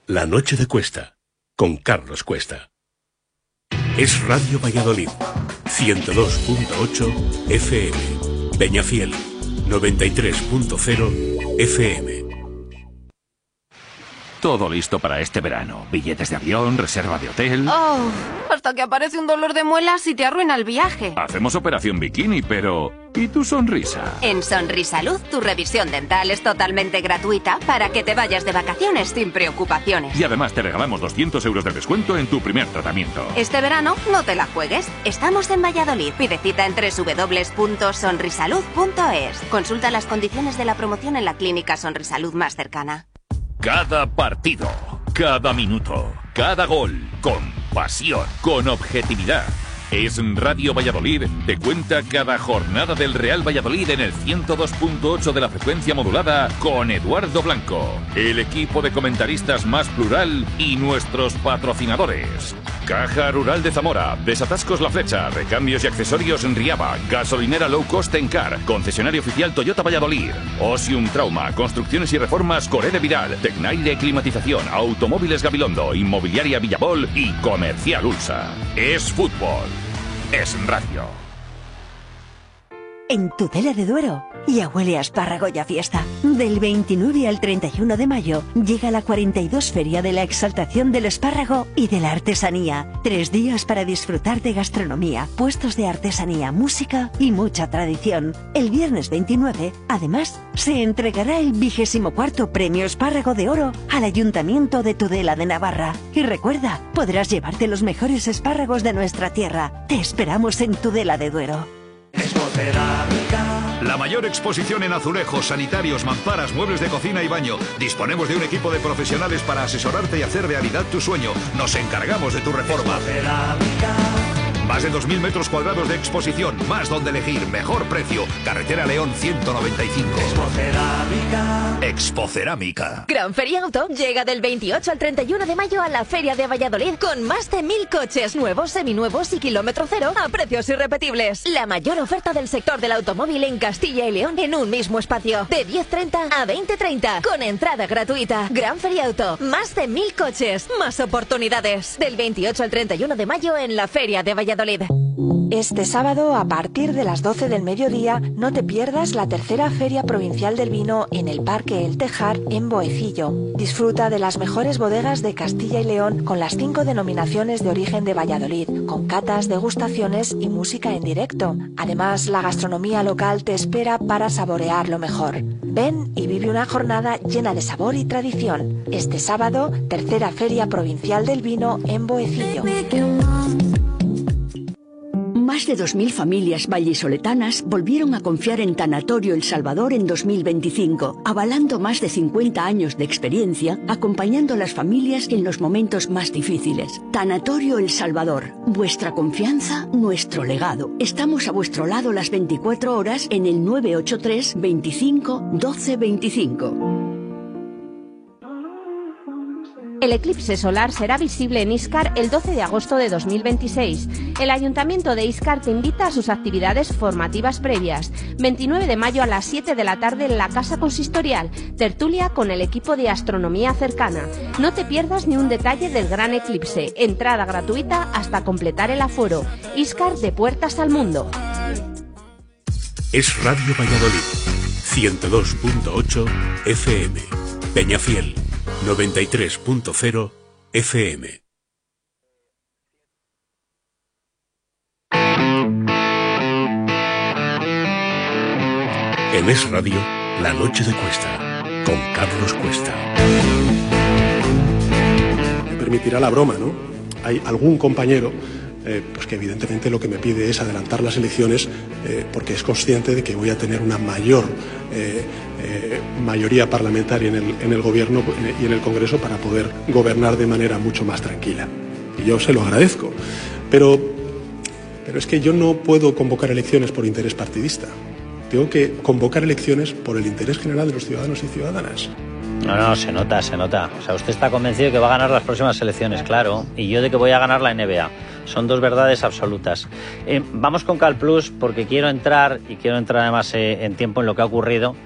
La noche de Cuesta, con Carlos Cuesta. Es Radio Valladolid, 102.8 FM. Peñafiel, 93.0 FM. Todo listo para este verano. Billetes de avión, reserva de hotel... Oh, hasta que aparece un dolor de muelas y te arruina el viaje. Hacemos operación bikini, pero... ¿y tu sonrisa? En Sonrisalud, tu revisión dental es totalmente gratuita para que te vayas de vacaciones sin preocupaciones. Y además te regalamos 200 euros de descuento en tu primer tratamiento. Este verano no te la juegues. Estamos en Valladolid. Pide cita en www.sonrisalud.es. Consulta las condiciones de la promoción en la clínica Sonrisalud más cercana. Cada partido, cada minuto, cada gol, con pasión, con objetividad. Es Radio Valladolid, te cuenta cada jornada del Real Valladolid en el 102.8 de la frecuencia modulada con Eduardo Blanco, el equipo de comentaristas más plural y nuestros patrocinadores. Caja Rural de Zamora, Desatascos La Flecha, Recambios y Accesorios en Riaba, Gasolinera Low Cost Encar, Concesionario Oficial Toyota Valladolid, Osium Trauma, Construcciones y Reformas Coré de Vidal, Tecnaire Climatización, Automóviles Gabilondo, Inmobiliaria Villabol y Comercial Ulsa. Es fútbol. Es radio. En Tudela de Duero ya huele a espárrago y a fiesta. Del 29 al 31 de mayo llega la 42 Feria de la Exaltación del Espárrago y de la Artesanía. 3 días para disfrutar de gastronomía, puestos de artesanía, música y mucha tradición. El viernes 29, además, se entregará el 24º Premio Espárrago de Oro al Ayuntamiento de Tudela de Navarra. Y recuerda, podrás llevarte los mejores espárragos de nuestra tierra. Te esperamos en Tudela de Duero. La mayor exposición en azulejos, sanitarios, mamparas, muebles de cocina y baño. Disponemos de un equipo de profesionales para asesorarte y hacer realidad tu sueño. Nos encargamos de tu reforma. Más de 2.000 metros cuadrados de exposición, más donde elegir, mejor precio. Carretera León 195. Expocerámica. Gran Feria Auto llega del 28 al 31 de mayo a la Feria de Valladolid con más de 1.000 coches nuevos, seminuevos y kilómetro cero a precios irrepetibles. La mayor oferta del sector del automóvil en Castilla y León en un mismo espacio. De 10:30 a 20:30 con entrada gratuita. Gran Feria Auto. Más de 1.000 coches. Más oportunidades. Del 28 al 31 de mayo en la Feria de Valladolid. Este sábado, a partir de las 12 del mediodía, no te pierdas la tercera Feria Provincial del Vino en el Parque El Tejar, en Boecillo. Disfruta de las mejores bodegas de Castilla y León con las 5 denominaciones de origen de Valladolid, con catas, degustaciones y música en directo. Además, la gastronomía local te espera para saborear lo mejor. Ven y vive una jornada llena de sabor y tradición. Este sábado, tercera Feria Provincial del Vino en Boecillo. Más de 2.000 familias vallisoletanas volvieron a confiar en Tanatorio El Salvador en 2025, avalando más de 50 años de experiencia, acompañando a las familias en los momentos más difíciles. Tanatorio El Salvador, vuestra confianza, nuestro legado. Estamos a vuestro lado las 24 horas en el 983 25 12 25. El eclipse solar será visible en Íscar el 12 de agosto de 2026. El Ayuntamiento de Íscar te invita a sus actividades formativas previas. 29 de mayo a las 7 de la tarde en la Casa Consistorial. Tertulia con el equipo de astronomía cercana. No te pierdas ni un detalle del gran eclipse. Entrada gratuita hasta completar el aforo. Íscar de puertas al mundo. Es Radio Valladolid, 102.8 FM. Peñafiel, 93.0 FM. En Es Radio, La Noche de Cuesta, con Carlos Cuesta. Me permitirá la broma, ¿no? Hay algún compañero pues que evidentemente lo que me pide es adelantar las elecciones porque es consciente de que voy a tener una mayor mayoría parlamentaria en el gobierno y en el Congreso para poder gobernar de manera mucho más tranquila. Y yo se lo agradezco. Pero es que yo no puedo convocar elecciones por interés partidista. Tengo que convocar elecciones por el interés general de los ciudadanos y ciudadanas. No, se nota. O sea, usted está convencido de que va a ganar las próximas elecciones, claro. Y yo de que voy a ganar la NBA. Son dos verdades absolutas. Vamos con CalPlus porque quiero entrar además en tiempo en lo que ha ocurrido.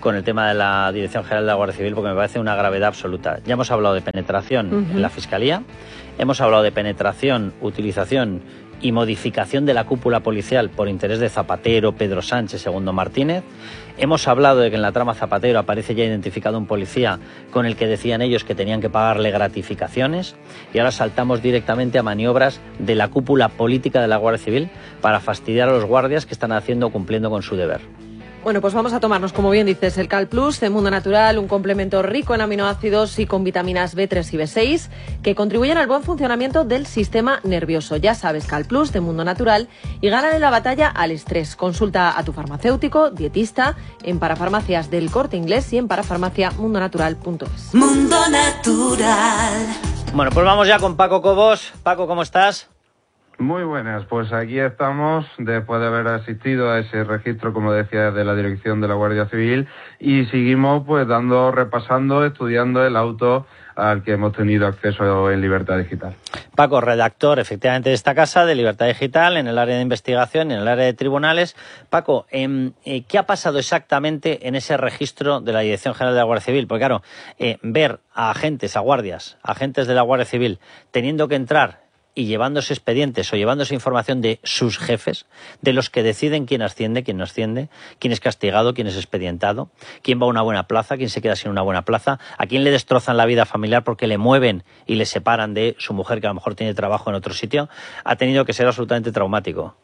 con el tema de la Dirección General de la Guardia Civil, porque me parece una gravedad absoluta. Ya hemos hablado de penetración en la Fiscalía, hemos hablado de penetración, utilización y modificación de la cúpula policial por interés de Zapatero, Pedro Sánchez, Segundo Martínez. Hemos hablado de que en la trama Zapatero aparece ya identificado un policía con el que decían ellos que tenían que pagarle gratificaciones, y ahora saltamos directamente a maniobras de la cúpula política de la Guardia Civil para fastidiar a los guardias que están cumpliendo con su deber. Bueno, pues vamos a tomarnos, como bien dices, el Cal Plus de Mundo Natural, un complemento rico en aminoácidos y con vitaminas B3 y B6 que contribuyen al buen funcionamiento del sistema nervioso. Ya sabes, Cal Plus de Mundo Natural, y gánale la batalla al estrés. Consulta a tu farmacéutico, dietista, en Parafarmacias del Corte Inglés y en parafarmaciamundonatural.es. Mundo Natural. Bueno, pues vamos ya con Paco Cobos. Paco, ¿cómo estás? Muy buenas, pues aquí estamos después de haber asistido a ese registro, como decía, de la Dirección de la Guardia Civil, y seguimos pues repasando, estudiando el auto al que hemos tenido acceso en Libertad Digital. Paco, redactor efectivamente de esta casa, de Libertad Digital, en el área de investigación y en el área de tribunales. Paco, ¿qué ha pasado exactamente en ese registro de la Dirección General de la Guardia Civil? Porque claro, ver a agentes, a guardias, agentes de la Guardia Civil teniendo que entrar y llevándose expedientes o llevándose información de sus jefes, de los que deciden quién asciende, quién no asciende, quién es castigado, quién es expedientado, quién va a una buena plaza, quién se queda sin una buena plaza, a quién le destrozan la vida familiar porque le mueven y le separan de su mujer que a lo mejor tiene trabajo en otro sitio, ha tenido que ser absolutamente traumático.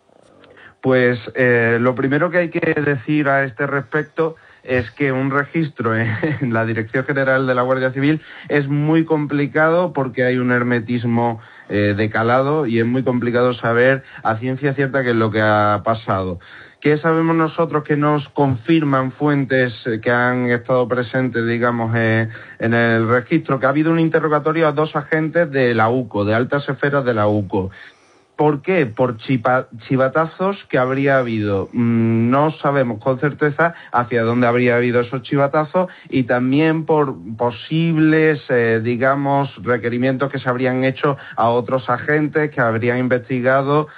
Pues lo primero que hay que decir a este respecto es que un registro en la Dirección General de la Guardia Civil es muy complicado porque hay un hermetismo de calado y es muy complicado saber a ciencia cierta qué es lo que ha pasado. ¿Qué sabemos nosotros que nos confirman fuentes que han estado presentes, digamos, en el registro? Que ha habido un interrogatorio a 2 agentes de la UCO, de altas esferas de la UCO. ¿Por qué? Por chivatazos que habría habido. No sabemos con certeza hacia dónde habría habido esos chivatazos, y también por posibles, digamos, requerimientos que se habrían hecho a otros agentes que habrían investigado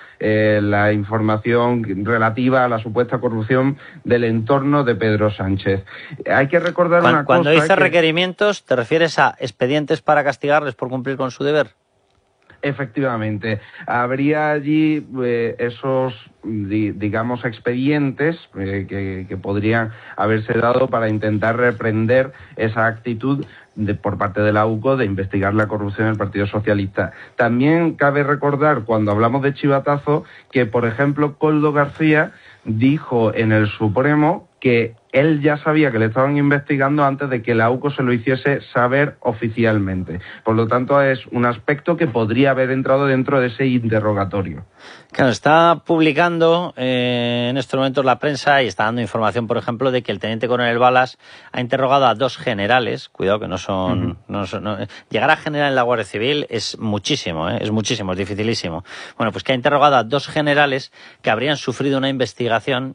la información relativa a la supuesta corrupción del entorno de Pedro Sánchez. Hay que recordar una cosa. Cuando dices requerimientos, ¿te refieres a expedientes para castigarles por cumplir con su deber? Efectivamente, habría allí esos, digamos, expedientes que podrían haberse dado para intentar reprender esa actitud por parte de la UCO de investigar la corrupción del Partido Socialista. También cabe recordar, cuando hablamos de chivatazo, que, por ejemplo, Koldo García dijo en el Supremo que él ya sabía que le estaban investigando antes de que la UCO se lo hiciese saber oficialmente. Por lo tanto, es un aspecto que podría haber entrado dentro de ese interrogatorio. Claro, está publicando en estos momentos la prensa y está dando información, por ejemplo, de que el teniente coronel Balas ha interrogado a 2 generales. Cuidado que no son... Llegar a general en la Guardia Civil es muchísimo, es dificilísimo. Bueno, pues que ha interrogado a 2 generales que habrían sufrido una investigación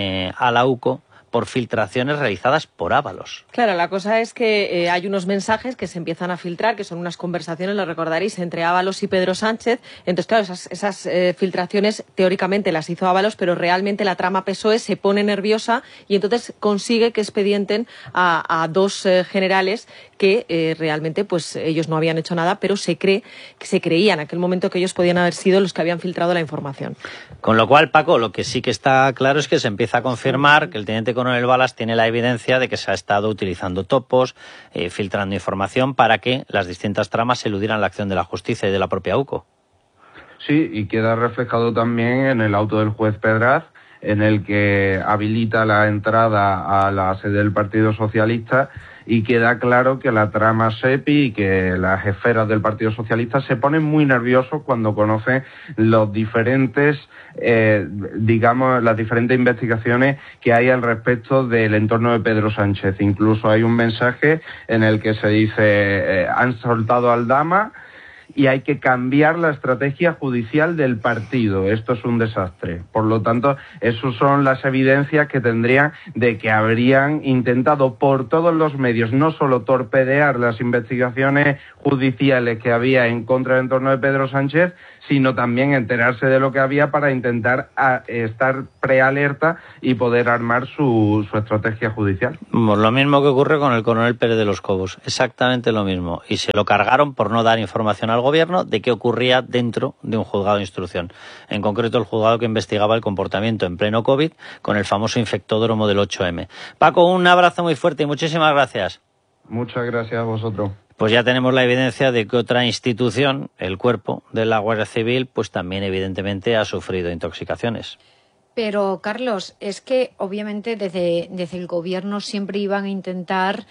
a la UCO por filtraciones realizadas por Ábalos. Claro, la cosa es que hay unos mensajes que se empiezan a filtrar, que son unas conversaciones, lo recordaréis, entre Ábalos y Pedro Sánchez. Entonces, claro, esas filtraciones teóricamente las hizo Ábalos, pero realmente la trama PSOE se pone nerviosa y entonces consigue que expedienten a 2 generales que realmente pues ellos no habían hecho nada, pero se creía en aquel momento que ellos podían haber sido los que habían filtrado la información. Con lo cual, Paco, lo que sí que está claro es que se empieza a confirmar que el teniente coronel Balas tiene la evidencia de que se ha estado utilizando topos, filtrando información para que las distintas tramas eludieran la acción de la justicia y de la propia UCO. Sí, y queda reflejado también en el auto del juez Pedraz, en el que habilita la entrada a la sede del Partido Socialista, y queda claro que la trama SEPI y que las esferas del Partido Socialista se ponen muy nerviosos cuando conocen los diferentes, digamos, las diferentes investigaciones que hay al respecto del entorno de Pedro Sánchez. Incluso hay un mensaje en el que se dice han soltado al Dama, y hay que cambiar la estrategia judicial del partido. Esto es un desastre. Por lo tanto, esas son las evidencias que tendrían de que habrían intentado por todos los medios no solo torpedear las investigaciones judiciales que había en contra del entorno de Pedro Sánchez, sino también enterarse de lo que había para intentar estar prealerta y poder armar su estrategia judicial. Lo mismo que ocurre con el coronel Pérez de los Cobos, exactamente lo mismo. Y se lo cargaron por no dar información al gobierno de qué ocurría dentro de un juzgado de instrucción. En concreto, el juzgado que investigaba el comportamiento en pleno COVID con el famoso infectódromo del 8M. Paco, un abrazo muy fuerte y muchísimas gracias. Muchas gracias a vosotros. Pues ya tenemos la evidencia de que otra institución, el cuerpo de la Guardia Civil, pues también evidentemente ha sufrido intoxicaciones. Pero, Carlos, es que obviamente desde el gobierno siempre iban a intentar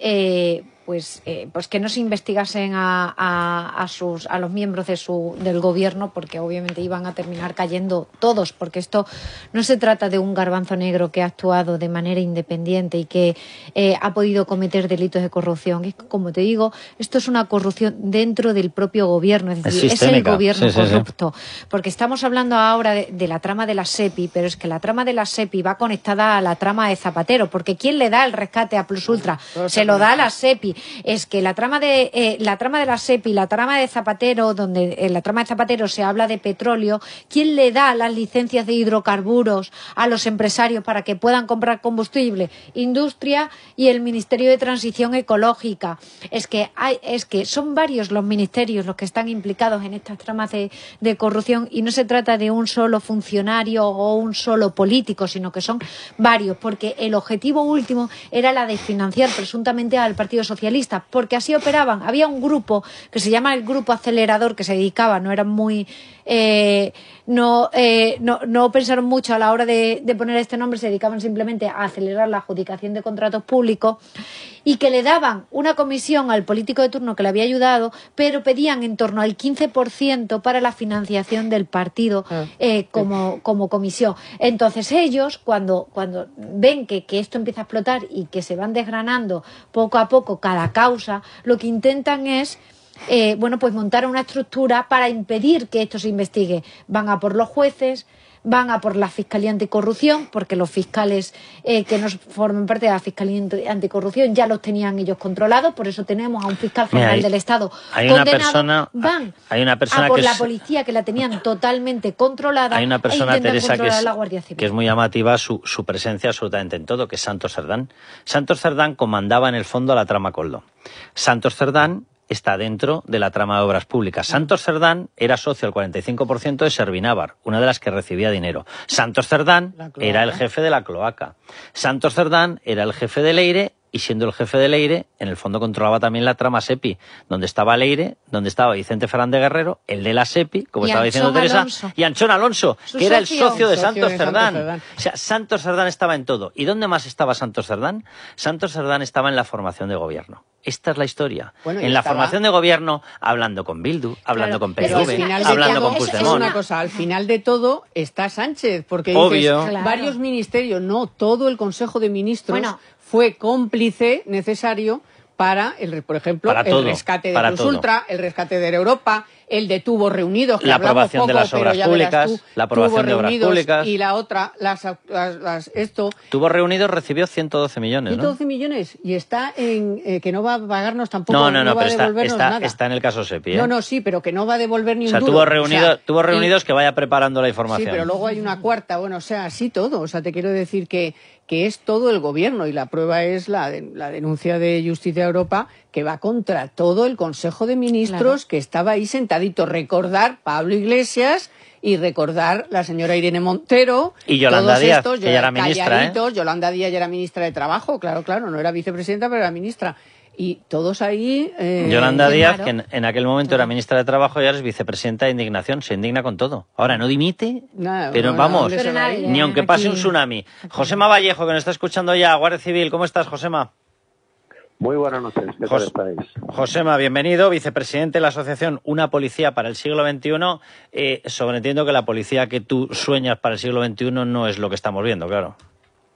pues que no se investigasen a los miembros del gobierno, porque obviamente iban a terminar cayendo todos, porque esto no se trata de un garbanzo negro que ha actuado de manera independiente y que ha podido cometer delitos de corrupción. Es que, como te digo, esto es una corrupción dentro del propio gobierno, es decir, es el gobierno corrupto. Sí. Porque estamos hablando ahora de la trama de la SEPI, pero es que la trama de la SEPI va conectada a la trama de Zapatero, porque ¿quién le da el rescate a Plus Ultra? Se lo da a la SEPI. Es que la trama de la SEPI, la trama de Zapatero, donde en la trama de Zapatero se habla de petróleo, ¿quién le da las licencias de hidrocarburos a los empresarios para que puedan comprar combustible? Industria y el Ministerio de Transición Ecológica. Es que son varios los ministerios los que están implicados en estas tramas de corrupción, y no se trata de un solo funcionario o un solo político, sino que son varios, porque el objetivo último era la de financiar presuntamente al Partido Socialista, porque así operaban. Había un grupo que se llama el Grupo Acelerador, que se dedicaba, no eran muy no pensaron mucho a la hora de poner este nombre, se dedicaban simplemente a acelerar la adjudicación de contratos públicos, y que le daban una comisión al político de turno que le había ayudado, pero pedían en torno al 15% para la financiación del partido como comisión. Entonces ellos, cuando ven que esto empieza a explotar y que se van desgranando poco a poco cada causa, lo que intentan es pues montar una estructura para impedir que esto se investigue. Van a por los jueces, van a por la Fiscalía Anticorrupción, porque los fiscales que no forman parte de la Fiscalía Anticorrupción ya los tenían ellos controlados, por eso tenemos a un fiscal general del Estado condenado. Van a por la policía, que la tenían totalmente controlada. Hay una persona, Teresa, la Guardia Civil. que es muy llamativa su presencia absolutamente en todo, que es Santos Cerdán. Santos Cerdán comandaba en el fondo la trama Coldo. Santos Cerdán está dentro de la trama de obras públicas. Santos Cerdán era socio al 45% de Servinávar, una de las que recibía dinero. Santos Cerdán era el jefe de la cloaca. Santos Cerdán era el jefe de Leire, y siendo el jefe de Leire, en el fondo controlaba también la trama SEPI, donde estaba Leire, donde estaba Vicente Fernández Guerrero, el de la SEPI, como estaba diciendo Teresa, y Anchón Alonso, que era el socio de Santos Cerdán. O sea, Santos Cerdán estaba en todo. ¿Y dónde más estaba Santos Cerdán? Santos Cerdán estaba en la formación de gobierno. Esta es la historia. Bueno, en la formación de gobierno, hablando con Bildu, hablando con PSV, hablando con Puigdemont. Es una cosa, al final de todo está Sánchez, porque dices, varios ministerios, no, todo el Consejo de Ministros fue cómplice necesario para, por ejemplo, el rescate de Plus Ultra, el rescate de Europa, el de Tubos Reunidos, que la aprobación de las obras públicas, la aprobación de obras públicas, y la otra, Tubos Reunidos recibió 112 millones, 112 millones, y está en que no va a pagarnos tampoco, no va a devolvernos nada. Está en el caso SEPI, No, sí, pero que no va a devolver ni un duro. Tubos Reunidos que vaya preparando la información. Sí, pero luego hay una cuarta, así todo, te quiero decir que es todo el gobierno, y la prueba es la denuncia de Justicia Europa, que va contra todo el Consejo de Ministros, que estaba ahí sentadito. Recordar Pablo Iglesias y recordar la señora Irene Montero y Yolanda Díaz, que ya era ministra, Yolanda Díaz ya era ministra de Trabajo, claro, no era vicepresidenta, pero era ministra. Y todos ahí... Yolanda Díaz, que en aquel momento era ministra de Trabajo, y ahora es vicepresidenta de Indignación, se indigna con todo. Ahora no dimite, pero ni aunque pase un tsunami. Josema Vallejo, que nos está escuchando ya, Guardia Civil, ¿cómo estás, Josema? Muy buenas noches, ¿qué tal estáis? Josema, bienvenido, vicepresidente de la asociación Una Policía para el Siglo XXI. Sobreentiendo que la policía que tú sueñas para el siglo XXI no es lo que estamos viendo, claro.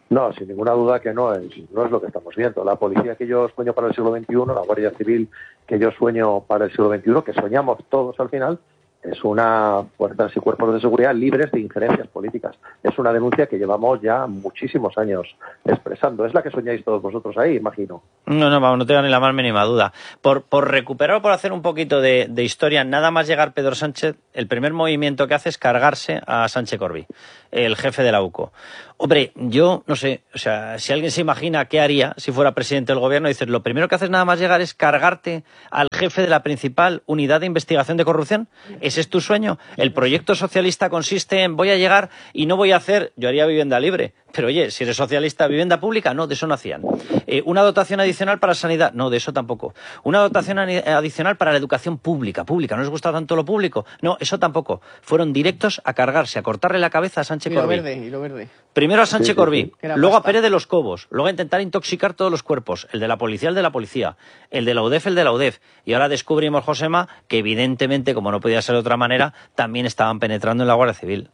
No, sin ninguna duda que no es lo que estamos viendo. La policía que yo sueño para el siglo XXI, la Guardia Civil que yo sueño para el siglo XXI, que soñamos todos al final, es una fuerzas y cuerpos de seguridad libres de injerencias políticas. Es una denuncia que llevamos ya muchísimos años expresando. Es la que soñáis todos vosotros ahí, imagino. No, vamos, no tengo ni la más mínima duda. Por recuperar, por hacer un poquito de historia, nada más llegar Pedro Sánchez, el primer movimiento que hace es cargarse a Sánchez Corbí, el jefe de la UCO. Hombre, yo no sé, o sea, si alguien se imagina qué haría si fuera presidente del gobierno, dices, lo primero que haces nada más llegar es cargarte al jefe de la principal unidad de investigación de corrupción. ¿Ese es tu sueño? El proyecto socialista consiste en voy a llegar y no voy a hacer, yo haría vivienda libre, pero oye, si eres socialista, vivienda pública, no, de eso no hacían. Una dotación adicional para sanidad, no, de eso tampoco. Una dotación adicional para la educación pública, ¿no les gusta tanto lo público? No, eso tampoco. Fueron directos a cargarse, a cortarle la cabeza a Sánchez Corbí. Y lo verde. Primero a Sánchez Corbí, luego pasta. a Pérez de los Cobos, luego a intentar intoxicar todos los cuerpos, el de la policía, el de la policía, el de la UDEF, el de la UDEF. Y ahora descubrimos, Josema, que evidentemente, como no podía ser de otra manera, también estaban penetrando en la Guardia Civil.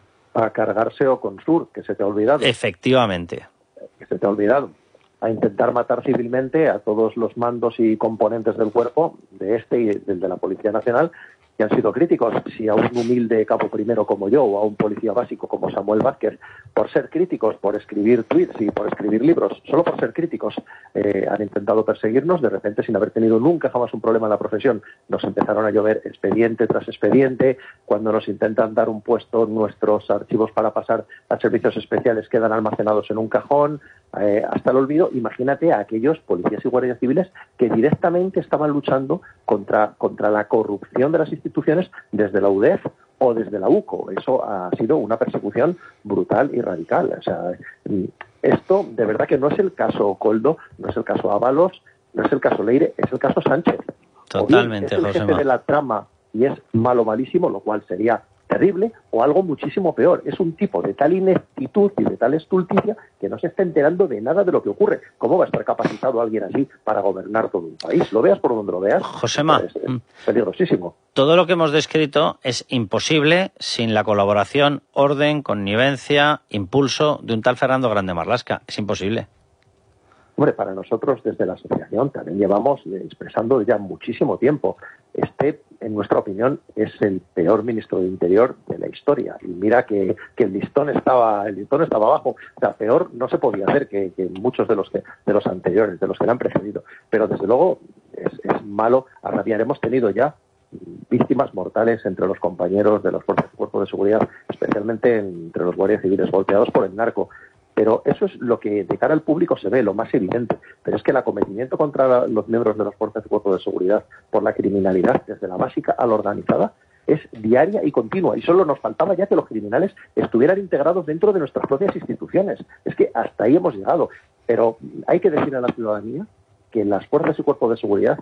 A cargarse Oconsur, que se te ha olvidado. Efectivamente. Que se te ha olvidado. A intentar matar civilmente a todos los mandos y componentes del cuerpo, de este y del de la Policía Nacional, que han sido críticos. Si a un humilde cabo primero como yo o a un policía básico como Samuel Vázquez, por ser críticos, por escribir tweets y por escribir libros, solo por ser críticos, han intentado perseguirnos, de repente sin haber tenido nunca jamás un problema en la profesión, nos empezaron a llover expediente tras expediente. Cuando nos intentan dar un puesto, nuestros archivos para pasar a servicios especiales quedan almacenados en un cajón, hasta el olvido. Imagínate a aquellos policías y guardias civiles que directamente estaban luchando contra la corrupción de las instituciones desde la UDEF o desde la UCO. Eso ha sido una persecución brutal y radical. O sea, esto de verdad que no es el caso Koldo, no es el caso Ábalos, no es el caso Leire, es el caso Sánchez. Totalmente, o bien es el jefe de la trama y es malísimo, lo cual sería terrible, o algo muchísimo peor. Es un tipo de tal ineptitud y de tal estulticia que no se está enterando de nada de lo que ocurre. ¿Cómo va a estar capacitado alguien así para gobernar todo un país? Lo veas por donde lo veas. Josema, es peligrosísimo. Todo lo que hemos descrito es imposible sin la colaboración, orden, connivencia, impulso de un tal Fernando Grande Marlaska. Es imposible. Hombre, para nosotros desde la asociación también llevamos expresando ya muchísimo tiempo. En nuestra opinión, es el peor ministro de Interior de la historia. Y mira que el listón estaba abajo. O sea, peor no se podía hacer que muchos de los anteriores, de los que le han precedido. Pero desde luego es malo a rabiar. Hemos tenido ya víctimas mortales entre los compañeros de los cuerpos de seguridad, especialmente entre los guardias civiles golpeados por el narco. Pero eso es lo que de cara al público se ve, lo más evidente. Pero es que el acometimiento contra los miembros de los fuerzas y cuerpos de seguridad por la criminalidad, desde la básica a la organizada, es diaria y continua. Y solo nos faltaba ya que los criminales estuvieran integrados dentro de nuestras propias instituciones. Es que hasta ahí hemos llegado. Pero hay que decir a la ciudadanía que las fuerzas y cuerpos de seguridad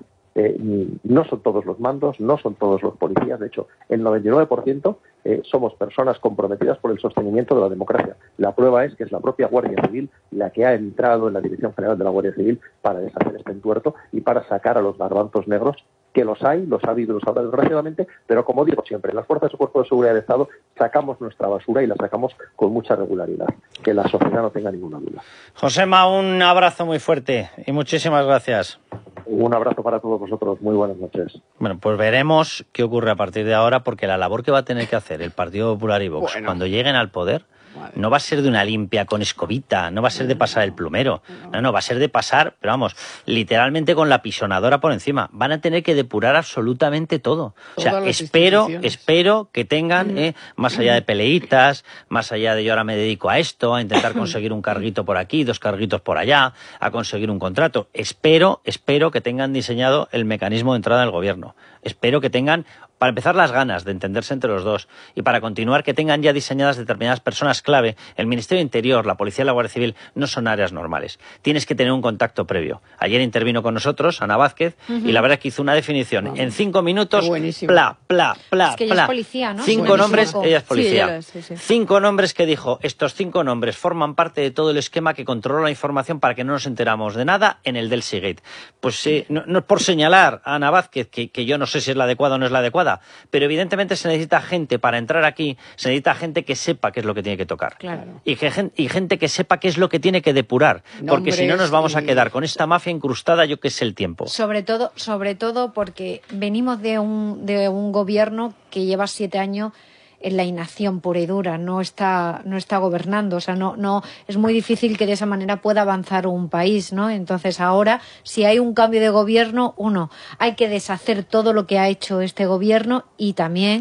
no son todos los mandos, no son todos los policías. De hecho, el 99% somos personas comprometidas por el sostenimiento de la democracia. La prueba es que es la propia Guardia Civil la que ha entrado en la Dirección General de la Guardia Civil para deshacer este entuerto y para sacar a los garbanzos negros, que los ha habido y los habrá desgraciadamente, pero como digo siempre, las fuerzas y cuerpos de seguridad del Estado sacamos nuestra basura y la sacamos con mucha regularidad. Que la sociedad no tenga ninguna duda. Josema, un abrazo muy fuerte y muchísimas gracias. Un abrazo para todos vosotros. Muy buenas noches. Bueno, pues veremos qué ocurre a partir de ahora, porque la labor que va a tener que hacer el Partido Popular y Vox cuando lleguen al poder no va a ser de una limpia con escobita, no va a ser de pasar el plumero, no, va a ser de pasar, pero vamos, literalmente con la pisonadora por encima. Van a tener que depurar absolutamente todo. O sea, espero que tengan, más allá de peleitas, más allá de yo ahora me dedico a esto, a intentar conseguir un carguito por aquí, 2 carguitos por allá, a conseguir un contrato. Espero que tengan diseñado el mecanismo de entrada del gobierno. Espero que tengan, para empezar, las ganas de entenderse entre los dos, y para continuar, que tengan ya diseñadas determinadas personas clave. El Ministerio de Interior, la Policía y la Guardia Civil no son áreas normales. Tienes que tener un contacto previo. Ayer intervino con nosotros Ana Vázquez y la verdad es que hizo una definición en 5 minutos, pla. Es que ella es policía, ¿no? 5 nombres, ella es policía. Sí, 5 nombres que dijo, estos 5 nombres forman parte de todo el esquema que controla la información para que no nos enteramos de nada en el Delcy Gate. Pues no es por señalar a Ana Vázquez, que yo no sé si es la adecuada o no es la adecuada, privada, pero evidentemente se necesita gente para entrar aquí, se necesita gente que sepa qué es lo que tiene que tocar. Claro. Y gente que sepa qué es lo que tiene que depurar, porque si no nos vamos a quedar con esta mafia incrustada, yo qué sé el tiempo. Sobre todo porque venimos de un gobierno que lleva 7 años en la inacción pura y dura, no está gobernando, o sea, no es muy difícil que de esa manera pueda avanzar un país, ¿no? Entonces ahora, si hay un cambio de gobierno, hay que deshacer todo lo que ha hecho este gobierno y también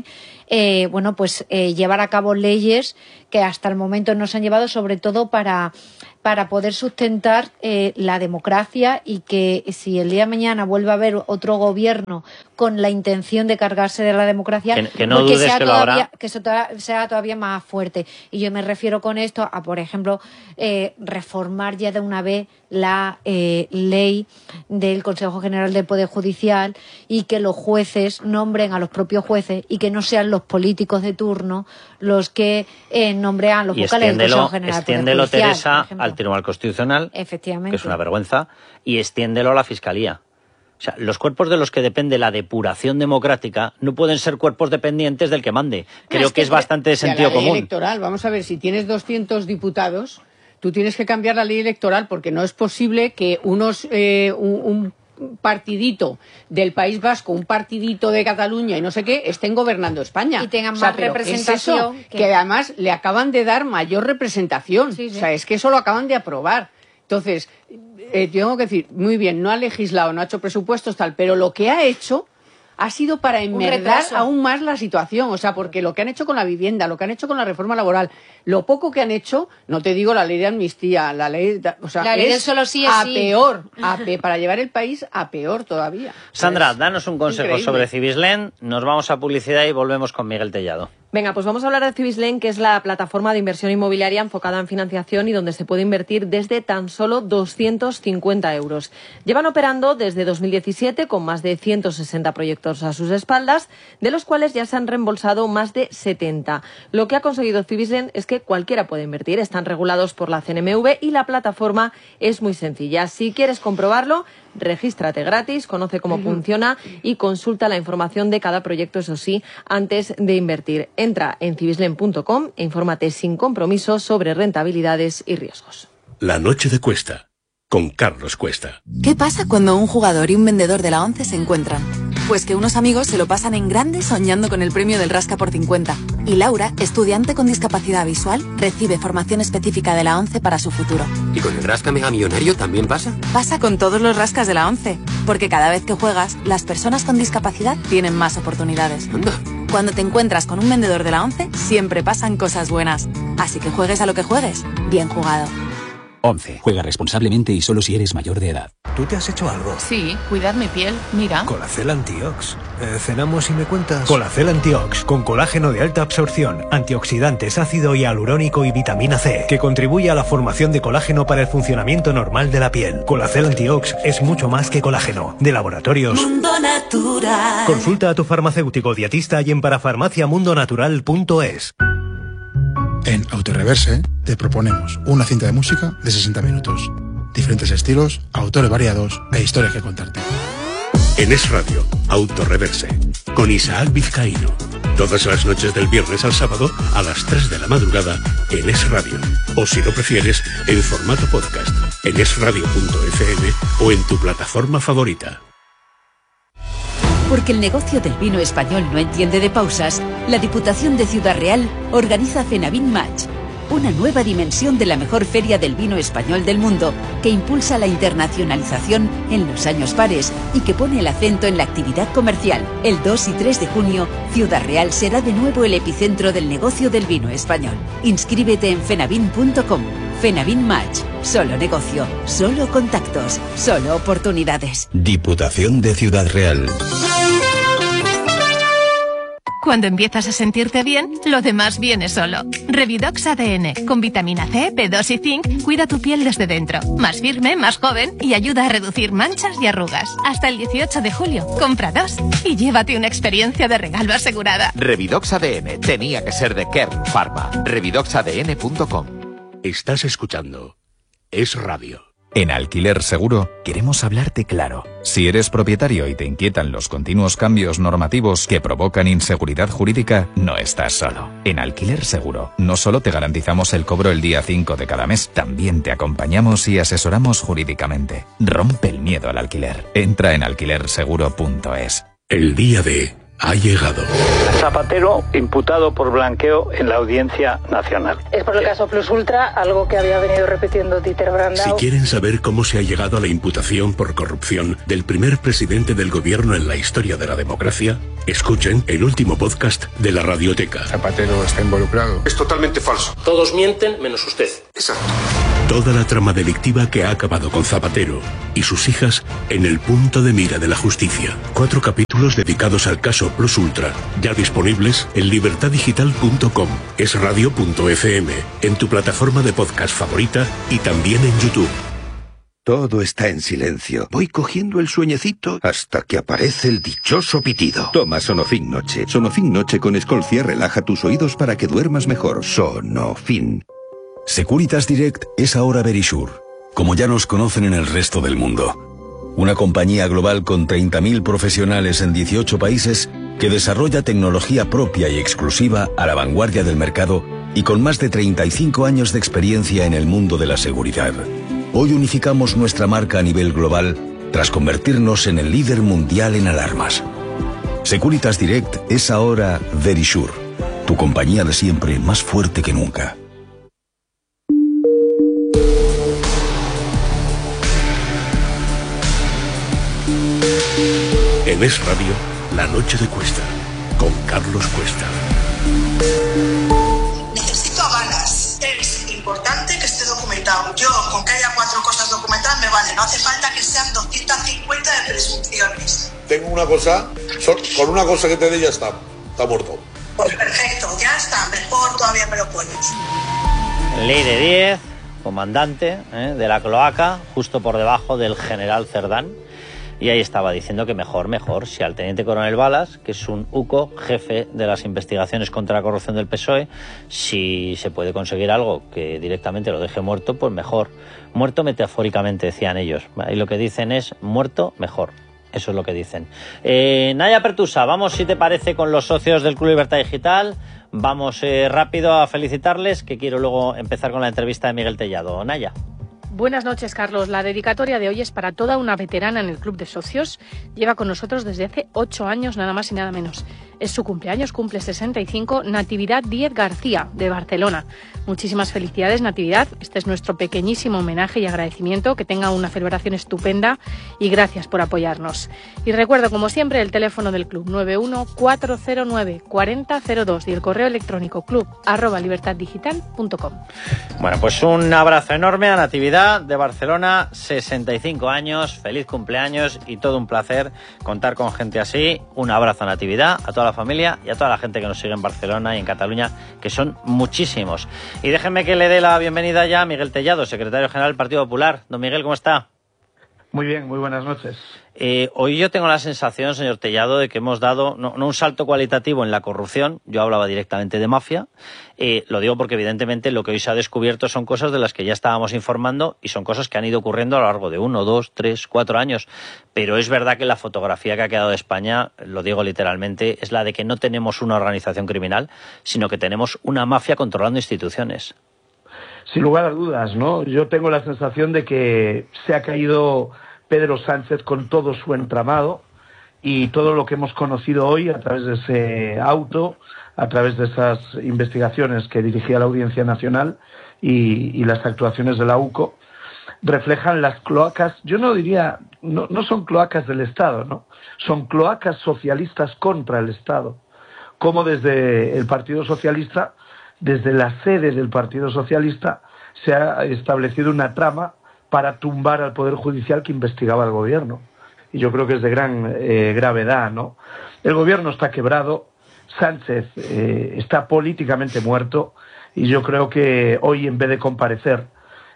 llevar a cabo leyes que hasta el momento no se han llevado, sobre todo para poder sustentar la democracia, y que si el día de mañana vuelve a haber otro gobierno con la intención de cargarse de la democracia, que no dudes que lo habrá, que eso sea todavía más fuerte. Y yo me refiero con esto a, por ejemplo, reformar ya de una vez la ley del Consejo General del Poder Judicial, y que los jueces nombren a los propios jueces y que no sean los políticos de turno los que nombrean a los vocales del Consejo General del Poder Judicial. Teresa, al Tribunal Constitucional, efectivamente, que es una vergüenza, y extiéndelo a la Fiscalía. O sea, los cuerpos de los que depende la depuración democrática no pueden ser cuerpos dependientes del que mande. Creo que es bastante de sentido común. La ley electoral, vamos a ver, si tienes 200 diputados, tú tienes que cambiar la ley electoral, porque no es posible que un partidito del País Vasco, un partidito de Cataluña y no sé qué, estén gobernando España. Y tengan más representación. ¿Qué es eso? Que además le acaban de dar mayor representación. Sí. O sea, es que eso lo acaban de aprobar. Entonces, tengo que decir, muy bien, no ha legislado, no ha hecho presupuestos, tal, pero lo que ha hecho ha sido para enmerdar aún más la situación, o sea, porque lo que han hecho con la vivienda, lo que han hecho con la reforma laboral, lo poco que han hecho, no te digo la ley de amnistía, la ley, o sea, la ley del solo sí es a sí. Peor, para llevar el país a peor todavía. Sandra, danos un consejo sobre Cibislen, nos vamos a publicidad y volvemos con Miguel Tellado. Venga, pues vamos a hablar de Cibislen, que es la plataforma de inversión inmobiliaria enfocada en financiación y donde se puede invertir desde tan solo 250 euros. Llevan operando desde 2017 con más de 160 proyectos a sus espaldas, de los cuales ya se han reembolsado más de 70. Lo que ha conseguido Cibislen es que cualquiera puede invertir. Están regulados por la CNMV y la plataforma es muy sencilla. Si quieres comprobarlo, regístrate gratis, conoce cómo funciona y consulta la información de cada proyecto, eso sí, antes de invertir. Entra en cibislen.com e infórmate sin compromiso sobre rentabilidades y riesgos. La noche de Cuesta, con Carlos Cuesta. ¿Qué pasa cuando un jugador y un vendedor de la ONCE se encuentran? Pues que unos amigos se lo pasan en grande soñando con el premio del Rasca por 50. Y Laura, estudiante con discapacidad visual, recibe formación específica de la ONCE para su futuro. ¿Y con el Rasca Mega Millonario también pasa? Pasa con todos los rascas de la ONCE. Porque cada vez que juegas, las personas con discapacidad tienen más oportunidades. Anda. Cuando te encuentras con un vendedor de la ONCE, siempre pasan cosas buenas. Así que juegues a lo que juegues, bien jugado. 11. Juega responsablemente y solo si eres mayor de edad. ¿Tú te has hecho algo? Sí, cuidar mi piel, mira. Colacel Antiox. Cenamos y me cuentas. Colacel Antiox, con colágeno de alta absorción, antioxidantes, ácido hialurónico y vitamina C, que contribuye a la formación de colágeno para el funcionamiento normal de la piel. Colacel Antiox es mucho más que colágeno. De Laboratorios Mundo Natural. Consulta a tu farmacéutico dietista y en parafarmaciamundonatural.es. En Autoreverse te proponemos una cinta de música de 60 minutos. Diferentes estilos, autores variados e historias que contarte. En Es Radio, Autoreverse, con Isaac Vizcaíno. Todas las noches del viernes al sábado a las 3 de la madrugada en Es Radio. O si lo prefieres, en formato podcast, en esradio.fm o en tu plataforma favorita. Porque el negocio del vino español no entiende de pausas, la Diputación de Ciudad Real organiza Fenavin Match, una nueva dimensión de la mejor feria del vino español del mundo, que impulsa la internacionalización en los años pares y que pone el acento en la actividad comercial. El 2 y 3 de junio, Ciudad Real será de nuevo el epicentro del negocio del vino español. Inscríbete en fenavin.com. Fenavin Match. Solo negocio, solo contactos, solo oportunidades. Diputación de Ciudad Real. Cuando empiezas a sentirte bien, lo demás viene solo. Revidox ADN, con vitamina C, B2 y zinc, cuida tu piel desde dentro. Más firme, más joven y ayuda a reducir manchas y arrugas. Hasta el 18 de julio, compra 2 y llévate una experiencia de regalo asegurada. Revidox ADN, tenía que ser de Kern Pharma. Revidoxadn.com. Estás escuchando Es Radio. En Alquiler Seguro queremos hablarte claro. Si eres propietario y te inquietan los continuos cambios normativos que provocan inseguridad jurídica, no estás solo. En Alquiler Seguro no solo te garantizamos el cobro el día 5 de cada mes, también te acompañamos y asesoramos jurídicamente. Rompe el miedo al alquiler. Entra en alquilerseguro.es. El día D ha llegado. Zapatero imputado por blanqueo en la Audiencia Nacional. Es por el caso Plus Ultra, algo que había venido repitiendo Dieter Brandau. Si quieren saber cómo se ha llegado a la imputación por corrupción del primer presidente del gobierno en la historia de la democracia, escuchen el último podcast de la Radioteca. Zapatero está involucrado. Es totalmente falso. Todos mienten menos usted. Exacto. Toda la trama delictiva que ha acabado con Zapatero y sus hijas en el punto de mira de la justicia. 4 capítulos dedicados al caso Plus Ultra, ya disponibles en libertaddigital.com, esradio.fm, en tu plataforma de podcast favorita y también en YouTube. Todo está en silencio. Voy cogiendo el sueñecito hasta que aparece el dichoso pitido. Toma Sonofin Noche. Sonofin Noche con Escolcia relaja tus oídos para que duermas mejor. Sonofin. Securitas Direct es ahora Verisure, como ya nos conocen en el resto del mundo. Una compañía global con 30.000 profesionales en 18 países que desarrolla tecnología propia y exclusiva a la vanguardia del mercado y con más de 35 años de experiencia en el mundo de la seguridad. Hoy unificamos nuestra marca a nivel global tras convertirnos en el líder mundial en alarmas. Securitas Direct es ahora Verisure, tu compañía de siempre más fuerte que nunca. En Es Radio, La Noche de Cuesta, con Carlos Cuesta. Necesito avalas. Es importante que esté documentado. Yo, con que haya 4 cosas documentadas me vale. No hace falta que sean 250 de presunciones. Tengo una cosa, con una cosa que te dé ya está muerto. Pues perfecto, ya está. Mejor todavía me lo pones. Ley de 10, comandante de la cloaca, justo por debajo del general Cerdán. Y ahí estaba diciendo que mejor, si al teniente coronel Balas, que es un UCO, jefe de las investigaciones contra la corrupción del PSOE, si se puede conseguir algo que directamente lo deje muerto, pues mejor. Muerto metafóricamente, decían ellos. Y lo que dicen es muerto, mejor. Eso es lo que dicen. Naya Pertusa, vamos, si te parece, con los socios del Club Libertad Digital. Vamos rápido a felicitarles, que quiero luego empezar con la entrevista de Miguel Tellado. Naya. Buenas noches, Carlos. La dedicatoria de hoy es para toda una veterana en el Club de Socios. Lleva con nosotros desde hace 8 años, nada más y nada menos. Es su cumpleaños, cumple 65, Natividad Díez García, de Barcelona. Muchísimas felicidades, Natividad. Este es nuestro pequeñísimo homenaje y agradecimiento. Que tenga una celebración estupenda y gracias por apoyarnos. Y recuerdo, como siempre, el teléfono del club 914094002 y el correo electrónico club@libertaddigital.com. Bueno, pues un abrazo enorme a Natividad de Barcelona, 65 años, feliz cumpleaños y todo un placer contar con gente así. Un abrazo a Natividad, a toda la familia y a toda la gente que nos sigue en Barcelona y en Cataluña, que son muchísimos. Y déjenme que le dé la bienvenida ya a Miguel Tellado, secretario general del Partido Popular. Don Miguel, ¿cómo está? Muy bien, muy buenas noches. Hoy yo tengo la sensación, señor Tellado, de que hemos dado no un salto cualitativo en la corrupción. Yo hablaba directamente de mafia. Lo digo porque evidentemente lo que hoy se ha descubierto son cosas de las que ya estábamos informando y son cosas que han ido ocurriendo a lo largo de 1, 2, 3, 4 años. Pero es verdad que la fotografía que ha quedado de España, lo digo literalmente, es la de que no tenemos una organización criminal, sino que tenemos una mafia controlando instituciones. Sin lugar a dudas, ¿no? Yo tengo la sensación de que se ha caído Pedro Sánchez con todo su entramado y todo lo que hemos conocido hoy a través de ese auto, a través de esas investigaciones que dirigía la Audiencia Nacional y las actuaciones de la UCO, reflejan las cloacas, yo no diría, no son cloacas del Estado, ¿no? Son cloacas socialistas contra el Estado. Como desde el Partido Socialista, desde la sede del Partido Socialista, se ha establecido una trama para tumbar al Poder Judicial que investigaba al Gobierno. Y yo creo que es de gran gravedad, ¿no? El Gobierno está quebrado, Sánchez está políticamente muerto, y yo creo que hoy, en vez de comparecer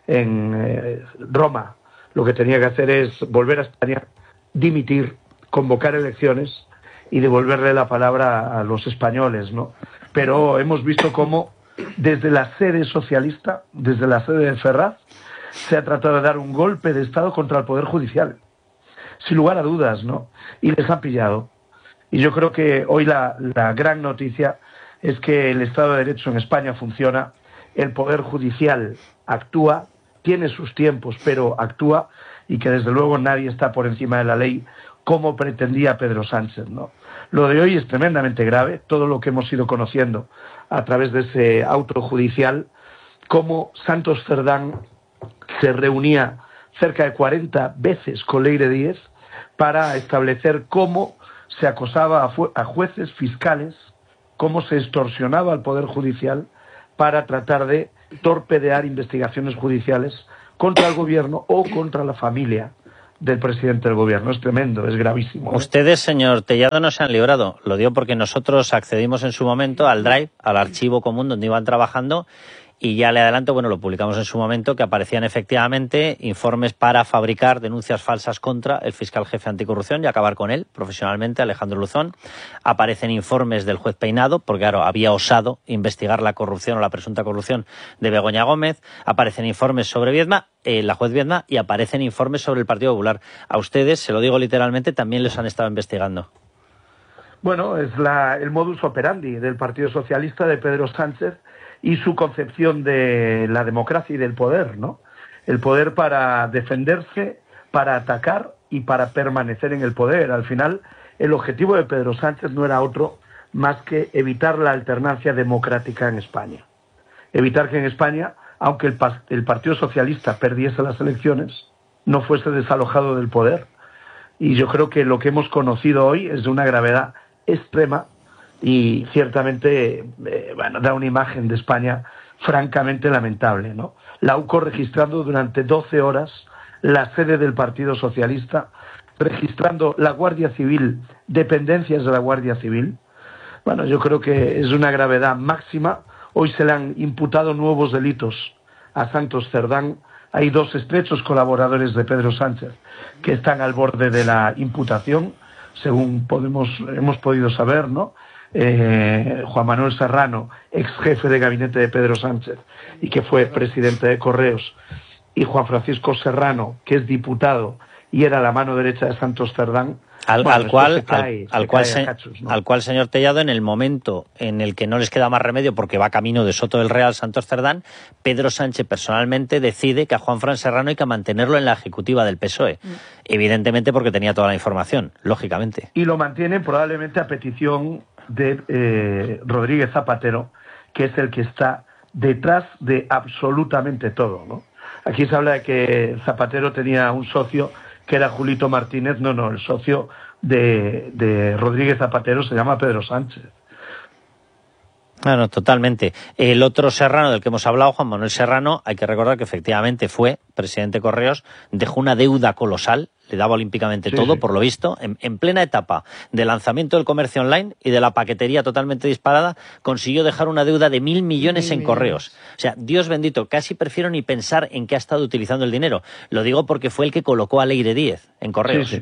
en Roma, lo que tenía que hacer es volver a España, dimitir, convocar elecciones y devolverle la palabra a los españoles, ¿no? Pero hemos visto cómo desde la sede socialista, desde la sede de Ferraz, se ha tratado de dar un golpe de Estado contra el Poder Judicial. Sin lugar a dudas, ¿no? Y les han pillado. Y yo creo que hoy la gran noticia es que el Estado de Derecho en España funciona, el Poder Judicial actúa, tiene sus tiempos, pero actúa, y que desde luego nadie está por encima de la ley como pretendía Pedro Sánchez, ¿no? Lo de hoy es tremendamente grave, todo lo que hemos ido conociendo a través de ese auto judicial, cómo Santos Cerdán se reunía cerca de 40 veces con Leire Díez para establecer cómo se acosaba a jueces, fiscales, cómo se extorsionaba al Poder Judicial para tratar de torpedear investigaciones judiciales contra el gobierno o contra la familia del presidente del gobierno. Es tremendo, es gravísimo, ¿eh? Ustedes, señor Tellado, no se han librado. Lo digo porque nosotros accedimos en su momento al Drive, al archivo común donde iban trabajando, y ya le adelanto, bueno, lo publicamos en su momento, que aparecían efectivamente informes para fabricar denuncias falsas contra el fiscal jefe anticorrupción y acabar con él profesionalmente, Alejandro Luzón. Aparecen informes del juez Peinado, porque claro, había osado investigar la corrupción o la presunta corrupción de Begoña Gómez. Aparecen informes sobre Viedma, la juez Viedma, y aparecen informes sobre el Partido Popular. A ustedes, se lo digo literalmente, también les han estado investigando. Bueno, es el modus operandi del Partido Socialista de Pedro Sánchez y su concepción de la democracia y del poder, ¿no? El poder para defenderse, para atacar y para permanecer en el poder. Al final, el objetivo de Pedro Sánchez no era otro más que evitar la alternancia democrática en España. Evitar que en España, aunque el Partido Socialista perdiese las elecciones, no fuese desalojado del poder. Y yo creo que lo que hemos conocido hoy es de una gravedad extrema y ciertamente da una imagen de España francamente lamentable, ¿no? La UCO registrando durante 12 horas la sede del Partido Socialista, registrando la Guardia Civil, dependencias de la Guardia Civil. Bueno, yo creo que es una gravedad máxima. Hoy se le han imputado nuevos delitos a Santos Cerdán. Hay 2 estrechos colaboradores de Pedro Sánchez que están al borde de la imputación, según hemos podido saber, ¿no? Juan Manuel Serrano, ex jefe de gabinete de Pedro Sánchez y que fue presidente de Correos, y Juan Francisco Serrano, que es diputado y era la mano derecha de Santos Cerdán. Al cual, señor Tellado, en el momento en el que no les queda más remedio porque va camino de Soto del Real, Santos Cerdán, Pedro Sánchez personalmente decide que a Juan Fran Serrano hay que mantenerlo en la ejecutiva del PSOE. Evidentemente porque tenía toda la información, lógicamente. Y lo mantiene probablemente a petición de Rodríguez Zapatero, que es el que está detrás de absolutamente todo, ¿no? Aquí se habla de que Zapatero tenía un socio que era Julito Martínez. No, el socio de Rodríguez Zapatero se llama Pedro Sánchez. No, totalmente. El otro Serrano del que hemos hablado, Juan Manuel Serrano, hay que recordar que efectivamente fue presidente de Correos, dejó una deuda colosal, le daba olímpicamente todo, por lo visto, en plena etapa de lanzamiento del comercio online y de la paquetería totalmente disparada, consiguió dejar una deuda de 1.000 millones en Correos. O sea, Dios bendito, casi prefiero ni pensar en qué ha estado utilizando el dinero. Lo digo porque fue el que colocó a Leire Díez en Correos. Sí.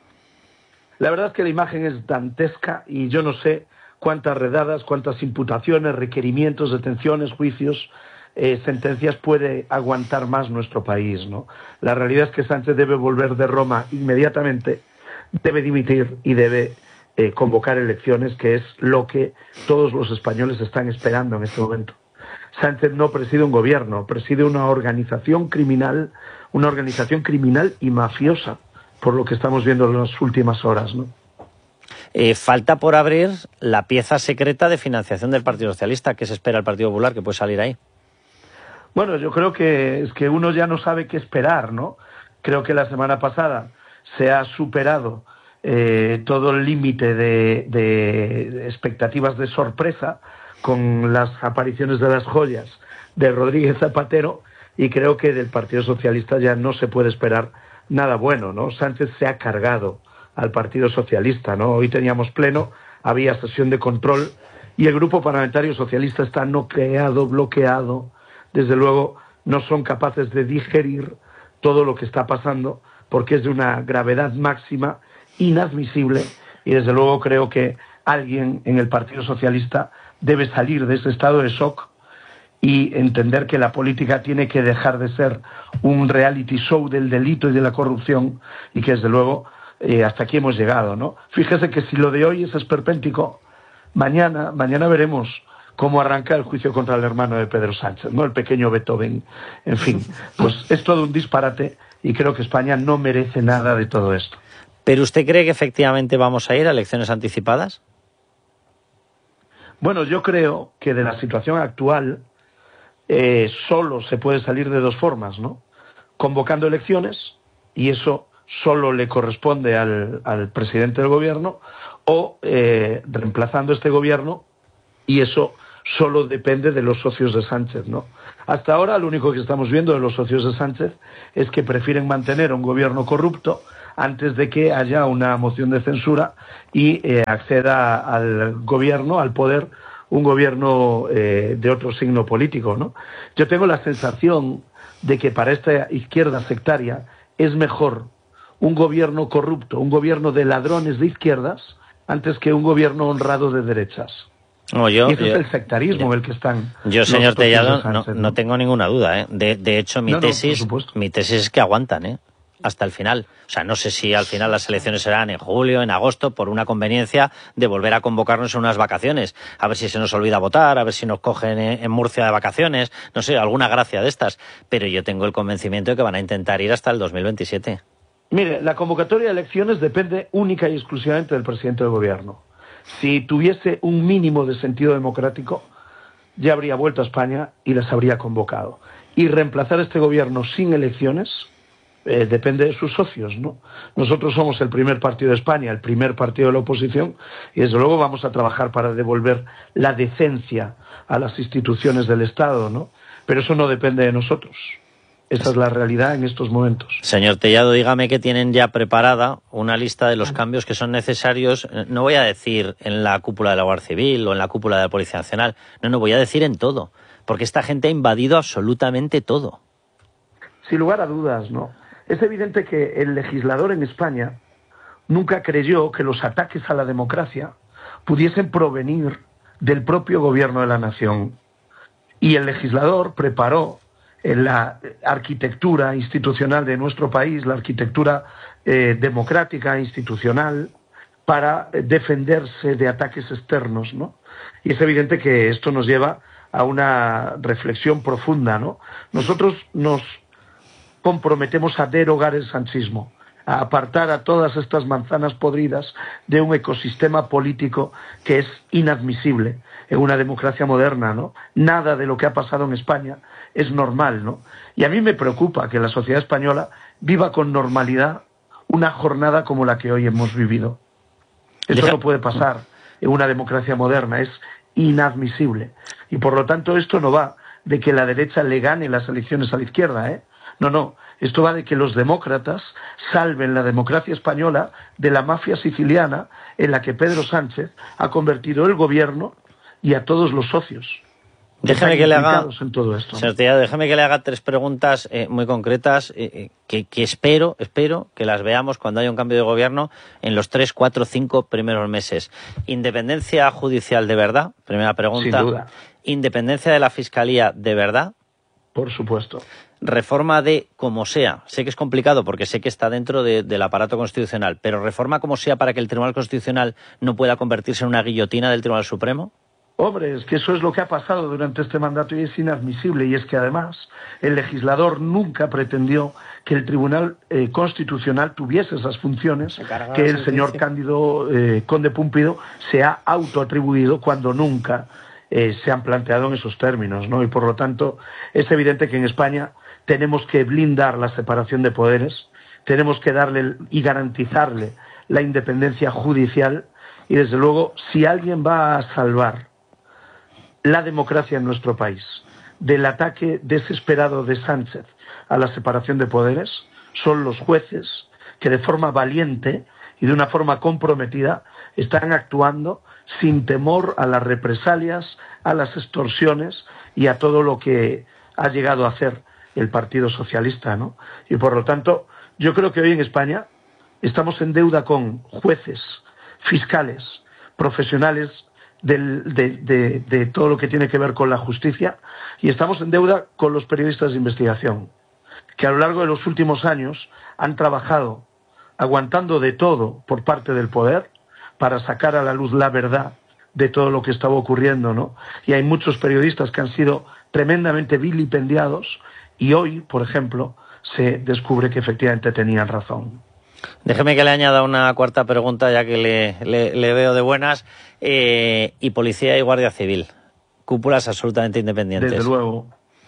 La verdad es que la imagen es dantesca y yo no sé cuántas redadas, cuántas imputaciones, requerimientos, detenciones, juicios, sentencias puede aguantar más nuestro país, ¿no? La realidad es que Sánchez debe volver de Roma inmediatamente, debe dimitir y debe convocar elecciones, que es lo que todos los españoles están esperando en este momento. Sánchez no preside un gobierno, preside una organización criminal y mafiosa, por lo que estamos viendo en las últimas horas, ¿no? Falta por abrir la pieza secreta de financiación del Partido Socialista. ¿Qué se espera el Partido Popular que puede salir ahí? Bueno, yo creo que es que uno ya no sabe qué esperar, ¿no? Creo que la semana pasada se ha superado todo el límite de expectativas de sorpresa con las apariciones de las joyas de Rodríguez Zapatero, y creo que del Partido Socialista ya no se puede esperar nada bueno, ¿no? Sánchez se ha cargado al Partido Socialista, ¿no? Hoy teníamos pleno, había sesión de control y el Grupo Parlamentario Socialista está noqueado, bloqueado. Desde luego no son capaces de digerir todo lo que está pasando porque es de una gravedad máxima, inadmisible, y desde luego creo que alguien en el Partido Socialista debe salir de ese estado de shock y entender que la política tiene que dejar de ser un reality show del delito y de la corrupción, y que desde luego hasta aquí hemos llegado, ¿no? Fíjese que si lo de hoy es esperpéntico, mañana veremos cómo arranca el juicio contra el hermano de Pedro Sánchez, ¿no? El pequeño Beethoven. En fin, pues es todo un disparate y creo que España no merece nada de todo esto. ¿Pero usted cree que efectivamente vamos a ir a elecciones anticipadas? Bueno, yo creo que de la situación actual solo se puede salir de dos formas, ¿no? Convocando elecciones, y eso solo le corresponde al presidente del gobierno, o reemplazando este gobierno, y eso solo depende de los socios de Sánchez, ¿no? Hasta ahora lo único que estamos viendo de los socios de Sánchez es que prefieren mantener un gobierno corrupto antes de que haya una moción de censura y acceda al gobierno, al poder, un gobierno de otro signo político, ¿no? Yo tengo la sensación de que para esta izquierda sectaria es mejor un gobierno corrupto, un gobierno de ladrones de izquierdas, antes que un gobierno honrado de derechas. No, y eso es el sectarismo el que están. Yo, señor Tellado, no tengo ninguna duda, ¿eh? De hecho, mi tesis es que aguantan, ¿eh? Hasta el final. O sea, no sé si al final las elecciones serán en julio, en agosto, por una conveniencia de volver a convocarnos en unas vacaciones. A ver si se nos olvida votar, a ver si nos cogen en Murcia de vacaciones, no sé, alguna gracia de estas. Pero yo tengo el convencimiento de que van a intentar ir hasta el 2027. Mire, la convocatoria de elecciones depende única y exclusivamente del presidente del gobierno. Si tuviese un mínimo de sentido democrático, ya habría vuelto a España y las habría convocado. Y reemplazar este gobierno sin elecciones depende de sus socios, ¿no? Nosotros somos el primer partido de España, el primer partido de la oposición, y desde luego vamos a trabajar para devolver la decencia a las instituciones del Estado, ¿no? Pero eso no depende de nosotros. Esa es la realidad en estos momentos. Señor Tellado, dígame que tienen ya preparada una lista de los cambios que son necesarios, no voy a decir en la cúpula de la Guardia Civil o en la cúpula de la Policía Nacional, no, voy a decir en todo, porque esta gente ha invadido absolutamente todo. Sin lugar a dudas, ¿no? Es evidente que el legislador en España nunca creyó que los ataques a la democracia pudiesen provenir del propio gobierno de la nación. Y el legislador preparó la arquitectura institucional de nuestro país, la arquitectura democrática, institucional, para defenderse de ataques externos, ¿no? Y es evidente que esto nos lleva a una reflexión profunda, ¿no? Nosotros nos comprometemos a derogar el sanchismo, a apartar a todas estas manzanas podridas de un ecosistema político que es inadmisible en una democracia moderna, ¿no? Nada de lo que ha pasado en España es normal, ¿no? Y a mí me preocupa que la sociedad española viva con normalidad una jornada como la que hoy hemos vivido. Eso no puede pasar en una democracia moderna, es inadmisible. Y por lo tanto esto no va de que la derecha le gane las elecciones a la izquierda, ¿eh? No, esto va de que los demócratas salven la democracia española de la mafia siciliana en la que Pedro Sánchez ha convertido el gobierno y a todos los socios. Déjeme que le haga, en todo esto. Señor Tellado, déjeme que le haga tres preguntas muy concretas que espero que las veamos cuando haya un cambio de gobierno en los 3, 4, 5 primeros meses. Independencia judicial de verdad, primera pregunta. Sin duda. Independencia de la Fiscalía de verdad. Por supuesto. Reforma de como sea. Sé que es complicado porque sé que está dentro del aparato constitucional, pero reforma como sea para que el Tribunal Constitucional no pueda convertirse en una guillotina del Tribunal Supremo. Hombre, es que eso es lo que ha pasado durante este mandato y es inadmisible. Y es que además el legislador nunca pretendió que el Tribunal Constitucional tuviese esas funciones que el señor Cándido Conde Púmpido se ha autoatribuido cuando nunca se han planteado en esos términos, ¿no? Y por lo tanto es evidente que en España tenemos que blindar la separación de poderes, tenemos que darle y garantizarle la independencia judicial y desde luego si alguien va a salvar la democracia en nuestro país del ataque desesperado de Sánchez a la separación de poderes son los jueces que de forma valiente y de una forma comprometida están actuando sin temor a las represalias, a las extorsiones y a todo lo que ha llegado a hacer el Partido Socialista, ¿no? Y por lo tanto, yo creo que hoy en España estamos en deuda con jueces, fiscales, profesionales de todo lo que tiene que ver con la justicia, y estamos en deuda con los periodistas de investigación, que a lo largo de los últimos años han trabajado aguantando de todo por parte del poder para sacar a la luz la verdad de todo lo que estaba ocurriendo, ¿no? Y hay muchos periodistas que han sido tremendamente vilipendiados y hoy, por ejemplo, se descubre que efectivamente tenían razón. Déjeme que le añada una cuarta pregunta, ya que le veo de buenas. Y Policía y Guardia Civil, cúpulas absolutamente independientes. Desde luego.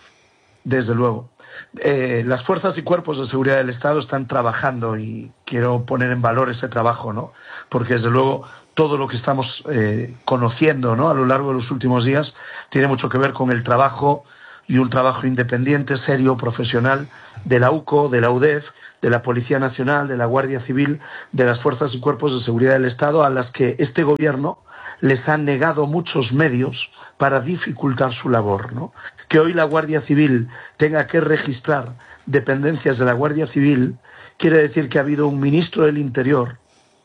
Las fuerzas y cuerpos de seguridad del Estado están trabajando y quiero poner en valor ese trabajo, ¿no? Porque desde luego todo lo que estamos conociendo, ¿no?, a lo largo de los últimos días tiene mucho que ver con el trabajo, y un trabajo independiente, serio, profesional, de la UCO, de la UDEF, de la Policía Nacional, de la Guardia Civil, de las fuerzas y cuerpos de seguridad del Estado, a las que este gobierno les ha negado muchos medios para dificultar su labor, ¿no? Que hoy la Guardia Civil tenga que registrar dependencias de la Guardia Civil quiere decir que ha habido un ministro del Interior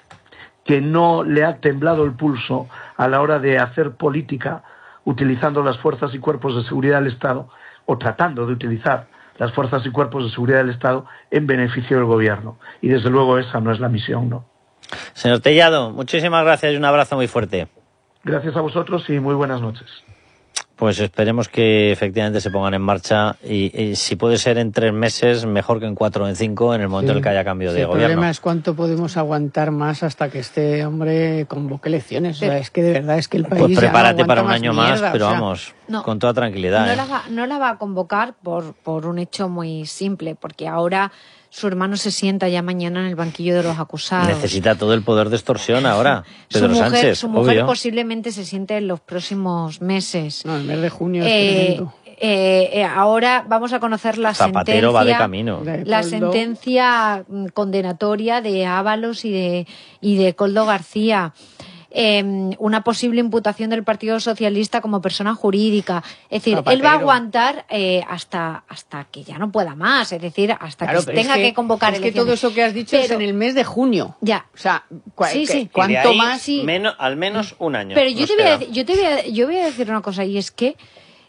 que no le ha temblado el pulso a la hora de hacer política utilizando las fuerzas y cuerpos de seguridad del Estado, o tratando de utilizar las fuerzas y cuerpos de seguridad del Estado en beneficio del gobierno. Y desde luego esa no es la misión, ¿no? Señor Tellado, muchísimas gracias y un abrazo muy fuerte. Gracias a vosotros y muy buenas noches. Pues esperemos que efectivamente se pongan en marcha y si puede ser en 3 meses, mejor que en 4 o en 5, en el momento en el que haya cambio de gobierno. El problema es cuánto podemos aguantar más hasta que este hombre convoque elecciones. O sea, es que de verdad es que el país pues prepárate ya para un año mierda, más, pero o sea, vamos, no, con toda tranquilidad. No la va a convocar por un hecho muy simple, porque ahora su hermano se sienta ya mañana en el banquillo de los acusados. Necesita todo el poder de extorsión ahora, Pedro Sánchez. Su mujer obvio. posiblemente se siente en los próximos meses. No, el mes de junio es tremendo. Ahora vamos a conocer la Zapatero sentencia. va de camino. La sentencia condenatoria de Ábalos y de Koldo García. Una posible imputación del Partido Socialista como persona jurídica. Es decir, Zapatero. él va a aguantar hasta que ya no pueda más. Es decir, hasta Claro, que tenga que convocar elecciones. Es que todo eso que has dicho es en el mes de junio. Ya. O sea, sí. ¿cuánto más? Al menos un año. Pero yo voy a decir una cosa, y es que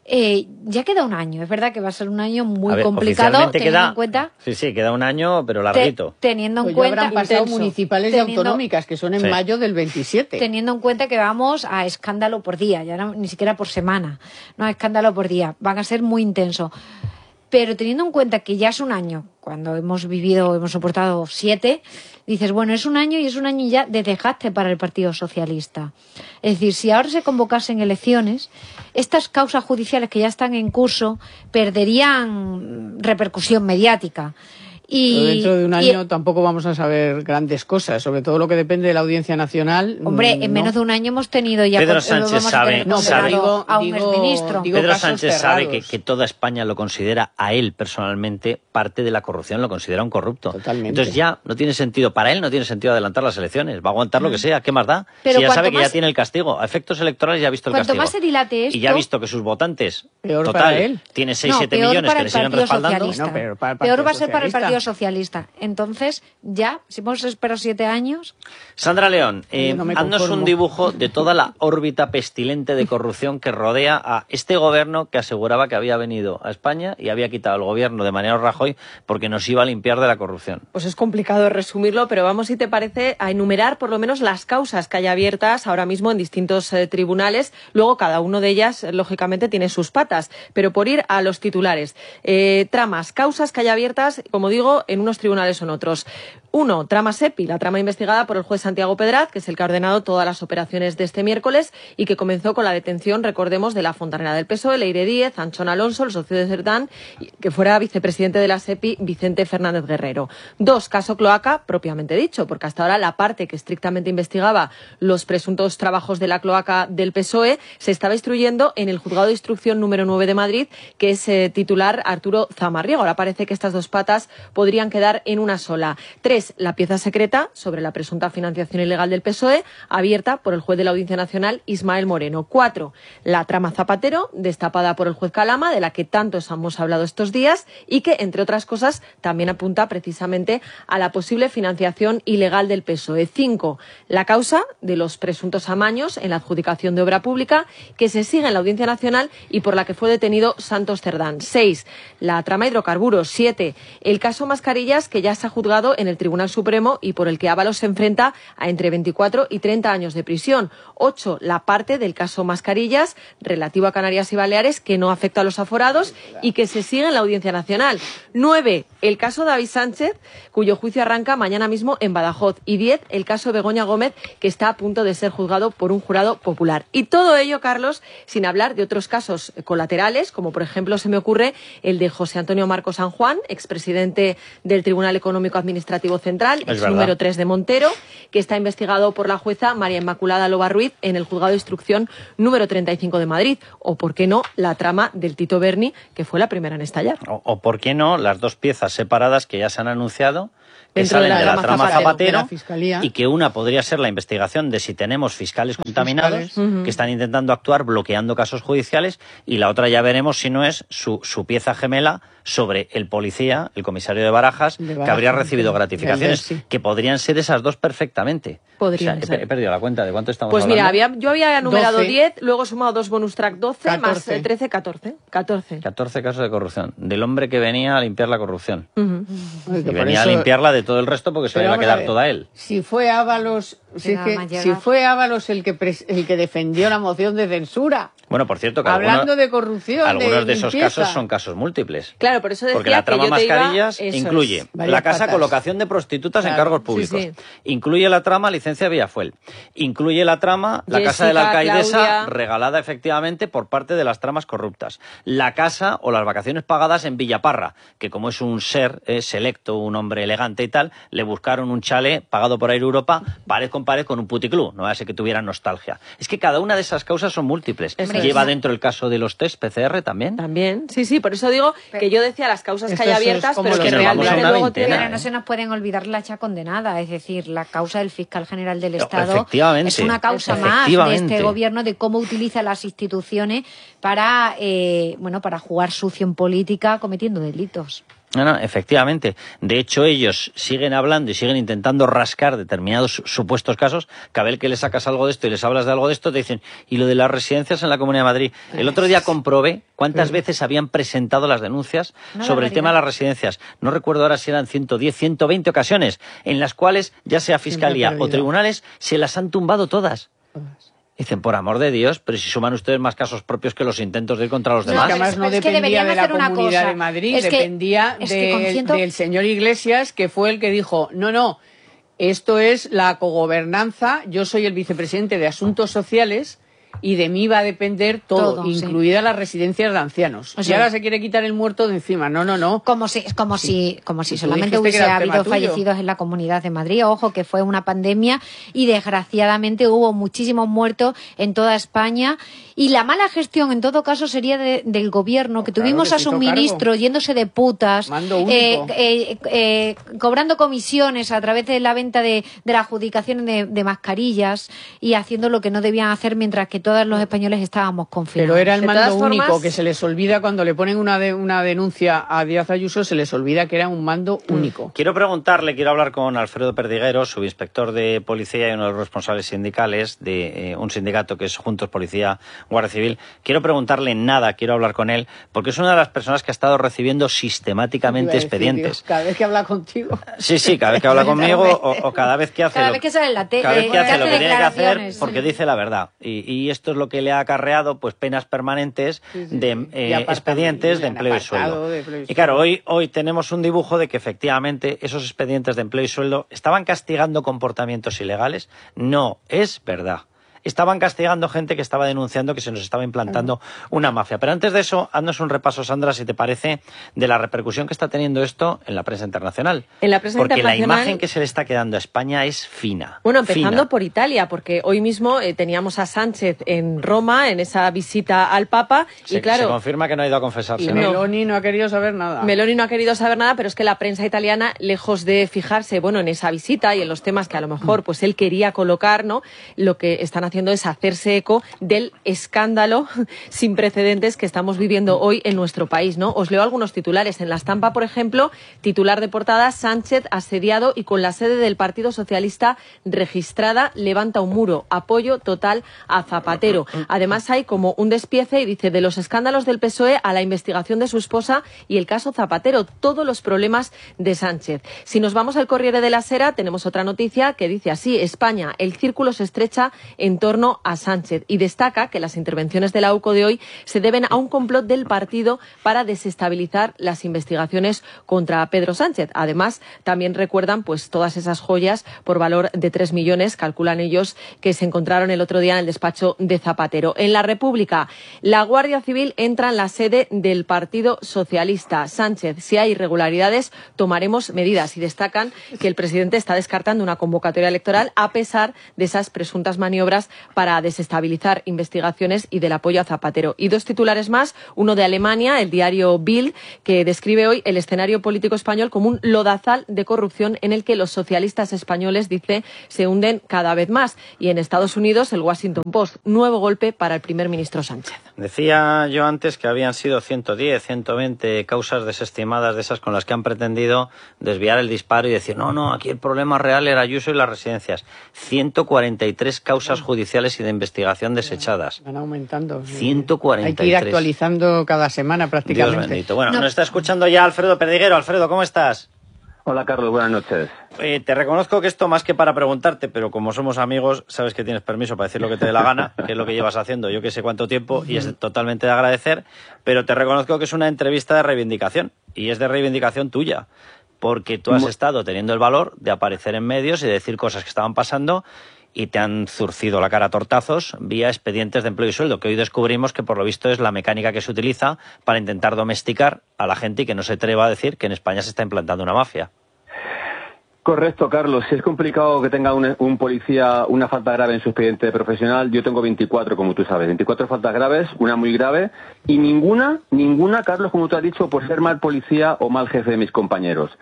ya queda un año. Es verdad que va a ser un año muy complicado, teniendo en cuenta... Sí, queda un año, pero larguito. Teniendo en Pues cuenta... habrán pasado municipales y autonómicas, que son en mayo del 27. Teniendo en cuenta que vamos a escándalo por día, ya no, ni siquiera por semana, no, escándalo por día. Van a ser muy intensos. Pero teniendo en cuenta que ya es un año, cuando hemos soportado 7, dices, bueno, es un año y es un año ya de desgaste para el Partido Socialista. Es decir, si ahora se convocasen elecciones, estas causas judiciales que ya están en curso perderían repercusión mediática. Pero dentro de un año tampoco vamos a saber grandes cosas, sobre todo lo que depende de la Audiencia Nacional. Hombre, en menos de un año hemos tenido ya... Pedro Sánchez sabe a un exministro. Pedro Sánchez sabe que toda España lo considera a él personalmente parte de la corrupción, lo considera un corrupto. Totalmente. Entonces ya no tiene sentido, para él no tiene sentido adelantar las elecciones, va a aguantar lo que sea, ¿qué más da? Pero si ya sabe que más, ya tiene el castigo, a efectos electorales ya ha visto el cuanto castigo. Más se dilate esto, y ya ha visto que sus votantes, peor total, para él. Tiene 6-7 millones que le siguen respaldando. Peor va a ser para el Partido Socialista. Entonces, ya, si hemos esperado 7 años... Sandra León, haznos un dibujo de toda la órbita pestilente de corrupción que rodea a este gobierno que aseguraba que había venido a España y había quitado el gobierno de Mariano Rajoy porque nos iba a limpiar de la corrupción. Pues es complicado resumirlo, pero vamos, si te parece, a enumerar por lo menos las causas que hay abiertas ahora mismo en distintos tribunales. Luego, cada uno de ellas, lógicamente, tiene sus patas. Pero por ir a los titulares. Tramas, causas que hay abiertas, como digo, en unos tribunales o en otros. 1, trama SEPI, la trama investigada por el juez Santiago Pedraz, que es el que ha ordenado todas las operaciones de este miércoles y que comenzó con la detención, recordemos, de la fontanera del PSOE, Leire Díez, Anchón Alonso, el socio de Cerdán, que fuera vicepresidente de la SEPI, Vicente Fernández Guerrero. 2, caso cloaca, propiamente dicho, porque hasta ahora la parte que estrictamente investigaba los presuntos trabajos de la cloaca del PSOE se estaba instruyendo en el Juzgado de Instrucción número 9 de Madrid, que es titular Arturo Zamarriego. Ahora parece que estas dos patas podrían quedar en una sola. 3, 3, la pieza secreta sobre la presunta financiación ilegal del PSOE, abierta por el juez de la Audiencia Nacional, Ismael Moreno. 4, la trama Zapatero, destapada por el juez Calama, de la que tanto hemos hablado estos días y que, entre otras cosas, también apunta precisamente a la posible financiación ilegal del PSOE. 5, la causa de los presuntos amaños en la adjudicación de obra pública, que se sigue en la Audiencia Nacional y por la que fue detenido Santos Cerdán. 6, la trama hidrocarburos. 7, el caso Mascarillas, que ya se ha juzgado en el Tribunal Supremo y por el que Ábalos se enfrenta a entre 24 y 30 años de prisión. 8, la parte del caso Mascarillas relativo a Canarias y Baleares, que no afecta a los aforados y que se sigue en la Audiencia Nacional. 9, el caso David Sánchez, cuyo juicio arranca mañana mismo en Badajoz. Y 10, el caso Begoña Gómez, que está a punto de ser juzgado por un jurado popular. Y todo ello, Carlos, sin hablar de otros casos colaterales, como por ejemplo se me ocurre el de José Antonio Marco San Juan, expresidente del Tribunal Económico Administrativo Central, ex número 3 de Montero, que está investigado por la jueza María Inmaculada Loba Ruiz en el Juzgado de Instrucción número 35 de Madrid. O, ¿por qué no?, la trama del Tito Berni, que fue la primera en estallar. O ¿por qué no?, las dos piezas separadas que ya se han anunciado, que dentro salen de la trama Zapatero, Fiscalía. y que una podría ser la investigación de si tenemos fiscales contaminados que están intentando actuar bloqueando casos judiciales, y la otra ya veremos si no es su pieza gemela sobre el policía, el comisario de Barajas, que habría recibido gratificaciones, que podrían ser esas dos perfectamente. Podrían ser. He perdido la cuenta de cuánto estamos pues hablando. Mira, yo había numerado 12. 10, luego he sumado 2 bonus track 12, 14. más 13, 14. 14 casos de corrupción. Del hombre que venía a limpiar la corrupción. Ay, Y que por venía a eso- limpiarla de todo el resto porque se Pero le iba a vamos quedar a ver, toda él. Si fue Ábalos, si fue Ábalos el que defendió la moción de censura, Bueno, por cierto, que hablando de corrupción, algunos de esos limpieza. casos son casos múltiples. Claro, por eso decía Porque la trama que yo te iba- Mascarillas eso incluye es. la Varias casa patas. colocación de prostitutas en Claro, cargos sí, públicos. sí. Incluye la trama licencia Villafuel. Incluye la trama la casa de la Jessica, alcaidesa Claudia. regalada efectivamente por parte de las tramas corruptas. La casa o las vacaciones pagadas en Villaparra, que como es un ser selecto, un hombre elegante y tal, le buscaron un chalet pagado por Air Europa pared con un puticlub. No va a ser que tuvieran nostalgia. Es que cada una de esas causas son múltiples. Eso Lleva es. dentro el caso de los test PCR también. También, sí, por eso digo que yo decía las causas que hay Esto es abiertas, como pero los que que nos vamos a realmente una luego veintena, tienen... Pero no se nos pueden olvidar la hacha condenada, es decir, la causa del fiscal general del Estado Efectivamente. es una causa más de Efectivamente. este gobierno, de cómo utiliza las instituciones para, para jugar sucio en política cometiendo delitos. No, efectivamente. De hecho, ellos siguen hablando y siguen intentando rascar determinados supuestos casos. Cada vez que les sacas algo de esto y les hablas de algo de esto, te dicen, ¿y lo de las residencias en la Comunidad de Madrid? El otro día comprobé cuántas veces habían presentado las denuncias sobre el tema de las residencias. No recuerdo ahora si eran 110, 120 ocasiones, en las cuales, ya sea Fiscalía o tribunales, se las han tumbado todas. Dicen, por amor de Dios, pero si suman ustedes más casos propios que los intentos de ir contra los demás. que además no pero es que dependía deberían de la hacer una Comunidad cosa. de Madrid, Es que- dependía es que con ciento- del señor Iglesias, que fue el que dijo, no, esto es la cogobernanza, yo soy el vicepresidente de Asuntos Sociales y de mí va a depender todo, Sí. incluidas las residencias de ancianos. O sea, y ahora se quiere quitar el muerto de encima. No. Como si solamente dijiste que hubiese era el tema habido tuyo. fallecidos en la Comunidad de Madrid. Ojo, que fue una pandemia y desgraciadamente hubo muchísimos muertos en toda España. Y la mala gestión, en todo caso, sería del gobierno, que tuvimos que a se su hizo ministro yéndose de putas, Mando único. cobrando comisiones a través de la venta de la adjudicación de mascarillas y haciendo lo que no debían hacer mientras que todos los españoles estábamos confinados. Pero era el De mando todas formas- único, que se les olvida cuando le ponen una denuncia a Díaz Ayuso, se les olvida que era un mando único. Quiero hablar con Alfredo Perdiguero, subinspector de policía y uno de los responsables sindicales de un sindicato que es Juntos Policía Guardia Civil. Quiero hablar con él, porque es una de las personas que ha estado recibiendo sistemáticamente Iba a decir, expedientes. Dios, cada vez que habla contigo. Sí, cada vez que habla conmigo o cada vez que hace Cada vez que sale en la tele, cada vez que hace lo que tiene que hacer declaraciones. porque dice la verdad. Y esto es lo que le ha acarreado pues penas permanentes de Y apartado, expedientes de y empleo y apartado sueldo. de empleo y Y claro, hoy tenemos un dibujo de que efectivamente esos expedientes de empleo y sueldo estaban castigando comportamientos ilegales. No es verdad. estaban castigando gente que estaba denunciando que se nos estaba implantando una mafia. Pero antes de eso, haznos un repaso, Sandra, si te parece, de la repercusión que está teniendo esto en la prensa internacional. En la prensa porque internacional, la imagen que se le está quedando a España es fina. Bueno, empezando fina. por Italia, porque hoy mismo teníamos a Sánchez en Roma, en esa visita al Papa, y claro... Se confirma que no ha ido a confesarse. Y Meloni no ha querido saber nada. Meloni no ha querido saber nada, pero es que la prensa italiana, lejos de fijarse, bueno, en esa visita y en los temas que a lo mejor pues él quería colocar, ¿no? Lo que están haciendo es hacerse eco del escándalo sin precedentes que estamos viviendo hoy en nuestro país, ¿no? Os leo algunos titulares. En La Stampa, por ejemplo, titular de portada: Sánchez asediado y con la sede del Partido Socialista registrada, levanta un muro, apoyo total a Zapatero. Además hay como un despiece y dice: de los escándalos del PSOE a la investigación de su esposa y el caso Zapatero, todos los problemas de Sánchez. Si nos vamos al Corriere della Sera, tenemos otra noticia que dice así: España, el círculo se estrecha en torno a Sánchez, y destaca que las intervenciones de la UCO de hoy se deben a un complot del partido para desestabilizar las investigaciones contra Pedro Sánchez. Además, también recuerdan pues todas esas joyas por valor de 3 millones, calculan ellos, que se encontraron el otro día en el despacho de Zapatero. En La República, la Guardia Civil entra en la sede del Partido Socialista. Sánchez: si hay irregularidades, tomaremos medidas. Y destacan que el presidente está descartando una convocatoria electoral a pesar de esas presuntas maniobras para desestabilizar investigaciones y del apoyo a Zapatero. Y dos titulares más, uno de Alemania, el diario Bild, que describe hoy el escenario político español como un lodazal de corrupción en el que los socialistas españoles, dice, se hunden cada vez más. Y en Estados Unidos, el Washington Post: nuevo golpe para el primer ministro Sánchez. Decía yo antes que habían sido 110, 120 causas desestimadas de esas con las que han pretendido desviar el disparo y decir, no, aquí el problema real era Ayuso y las residencias. 143 causas judiciales y de investigación desechadas. Van aumentando. 143. Hay que ir actualizando cada semana prácticamente. Dios bendito. Bueno, nos está escuchando ya Alfredo Perdiguero. Alfredo, ¿cómo estás? Hola, Carlos, buenas noches. Te reconozco que esto más que para preguntarte, pero como somos amigos, sabes que tienes permiso para decir lo que te dé la gana, que es lo que llevas haciendo yo que sé cuánto tiempo, y es totalmente de agradecer, pero te reconozco que es una entrevista de reivindicación, y es de reivindicación tuya, porque tú has estado teniendo el valor de aparecer en medios y de decir cosas que estaban pasando, y te han zurcido la cara a tortazos vía expedientes de empleo y sueldo, que hoy descubrimos que por lo visto es la mecánica que se utiliza para intentar domesticar a la gente y que no se atreva a decir que en España se está implantando una mafia. Correcto, Carlos. Si es complicado que tenga un policía una falta grave en su expediente profesional, yo tengo 24, como tú sabes, 24 faltas graves, una muy grave, y ninguna, Carlos, como tú has dicho, por ser mal policía o mal jefe de mis compañeros.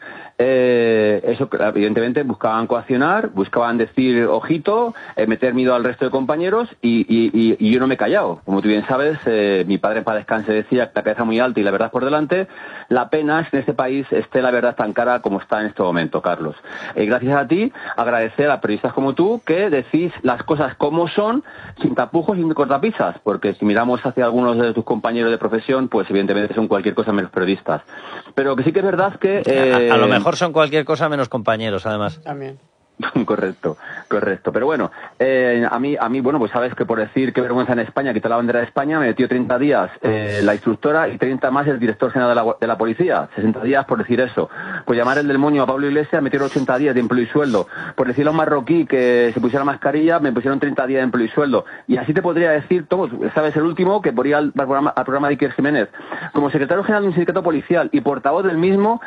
Eso, evidentemente, buscaban coaccionar, buscaban decir, ojito, meter miedo al resto de compañeros, y yo no me he callado. Como tú bien sabes, mi padre en paz descanse decía que la cabeza muy alta y la verdad por delante. La pena es que en este país esté la verdad tan cara como está en este momento, Carlos. Gracias a ti, agradecer a periodistas como tú que decís las cosas como son, sin tapujos y sin cortapisas, porque si miramos hacia algunos de tus compañeros de profesión, pues evidentemente son cualquier cosa menos periodistas. Pero que sí que es verdad que... A lo mejor son cualquier cosa menos compañeros, además. También. Correcto. Pero bueno, a mí, bueno, pues sabes que por decir qué vergüenza en España, quitar la bandera de España, me metió 30 días la instructora y 30 más el director general de la policía. 60 días por decir eso. Pues llamar el del moño a Pablo Iglesias, metieron 80 días de empleo y sueldo. Por decirle a un marroquí que se pusiera mascarilla, me pusieron 30 días de empleo y sueldo. Y así te podría decir, Tomás, sabes, el último, que por ir al programa de Iker Jiménez, como secretario general de un sindicato policial y portavoz del mismo,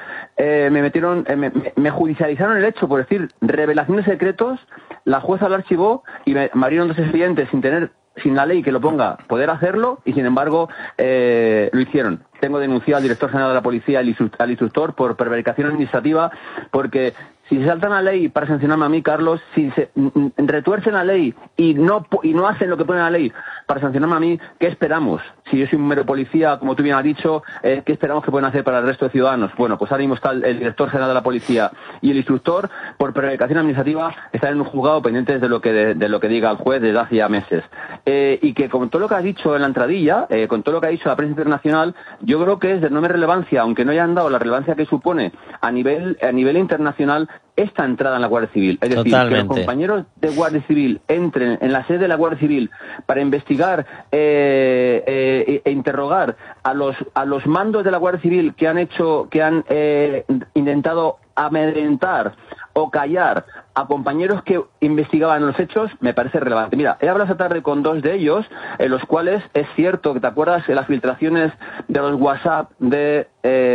me judicializaron el hecho por decir revelaciones secretos. La jueza lo archivó y me abrieron 2 expedientes sin la ley que lo ponga poder hacerlo, y sin embargo lo hicieron. Tengo denunciado al director general de la policía, al instructor, por prevaricación administrativa, porque si se saltan la ley para sancionarme a mí, Carlos, si se retuercen la ley y no hacen lo que pone la ley para sancionarme a mí, ¿qué esperamos? Si yo soy un mero policía, como tú bien has dicho, ¿qué esperamos que pueden hacer para el resto de ciudadanos? Bueno, pues ahora mismo está el director general de la policía y el instructor, por prevaricación administrativa, están en un juzgado pendientes de lo que diga el juez desde hace ya meses. Y que con todo lo que has dicho en la entradilla, con todo lo que ha dicho la prensa internacional, yo creo que es de enorme relevancia, aunque no hayan dado la relevancia que supone a nivel internacional esta entrada en la Guardia Civil. Es decir, que los compañeros de Guardia Civil entren en la sede de la Guardia Civil para investigar e interrogar a los mandos de la Guardia Civil que han intentado amedrentar o callar a compañeros que investigaban los hechos me parece relevante. Mira, he hablado esta tarde con 2 de ellos, en los cuales es cierto que te acuerdas de las filtraciones de los WhatsApp de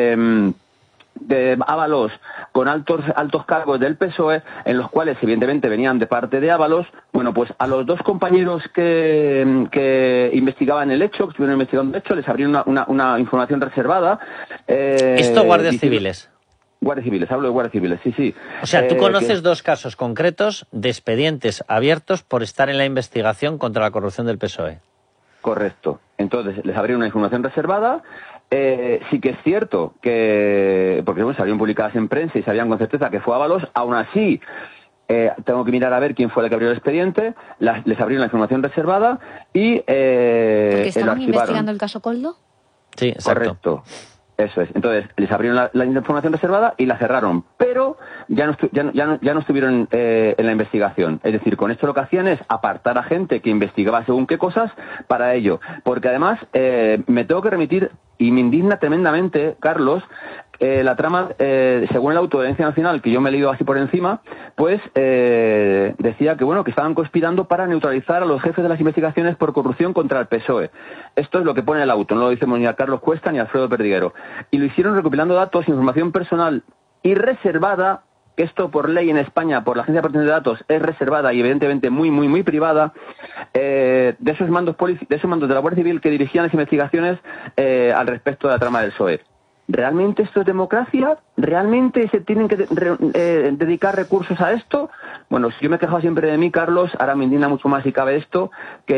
Ábalos con altos cargos del PSOE, en los cuales evidentemente venían de parte de Ábalos. Bueno, pues a los 2 compañeros que investigaban el hecho, que estuvieron investigando el hecho, les abrieron una información reservada. ¿Esto guardias civiles? Guardias civiles, hablo de guardias civiles, sí. O sea, tú conoces 2 casos concretos de expedientes abiertos por estar en la investigación contra la corrupción del PSOE. Correcto. Entonces, les abrieron una información reservada. Sí que es cierto que, porque bueno, salieron publicadas en prensa y sabían con certeza que fue Ábalos, aún así tengo que mirar a ver quién fue el que abrió el expediente, les abrieron la información reservada y ¿Porque estaban investigando el caso Coldo? Sí, exacto. Correcto. Eso es. Entonces, les abrieron la información reservada y la cerraron, pero ya no estuvieron en la investigación. Es decir, con esto lo que hacían es apartar a gente que investigaba según qué cosas para ello. Porque además, me tengo que remitir, y me indigna tremendamente, Carlos, la trama, según el auto de Audiencia Nacional, que yo me he leído así por encima, pues decía que bueno, que estaban conspirando para neutralizar a los jefes de las investigaciones por corrupción contra el PSOE. Esto es lo que pone el auto, no lo dice ni a Carlos Cuesta ni a Alfredo Perdiguero. Y lo hicieron recopilando datos, información personal y reservada, que esto por ley en España, por la Agencia de Protección de Datos, es reservada y evidentemente muy privada, de esos mandos de la Guardia Civil que dirigían las investigaciones al respecto de la trama del PSOE. ¿Realmente esto es democracia? ¿Realmente se tienen que dedicar recursos a esto? Bueno, si yo me he quejado siempre de mí, Carlos, ahora me indigna mucho más si cabe esto, que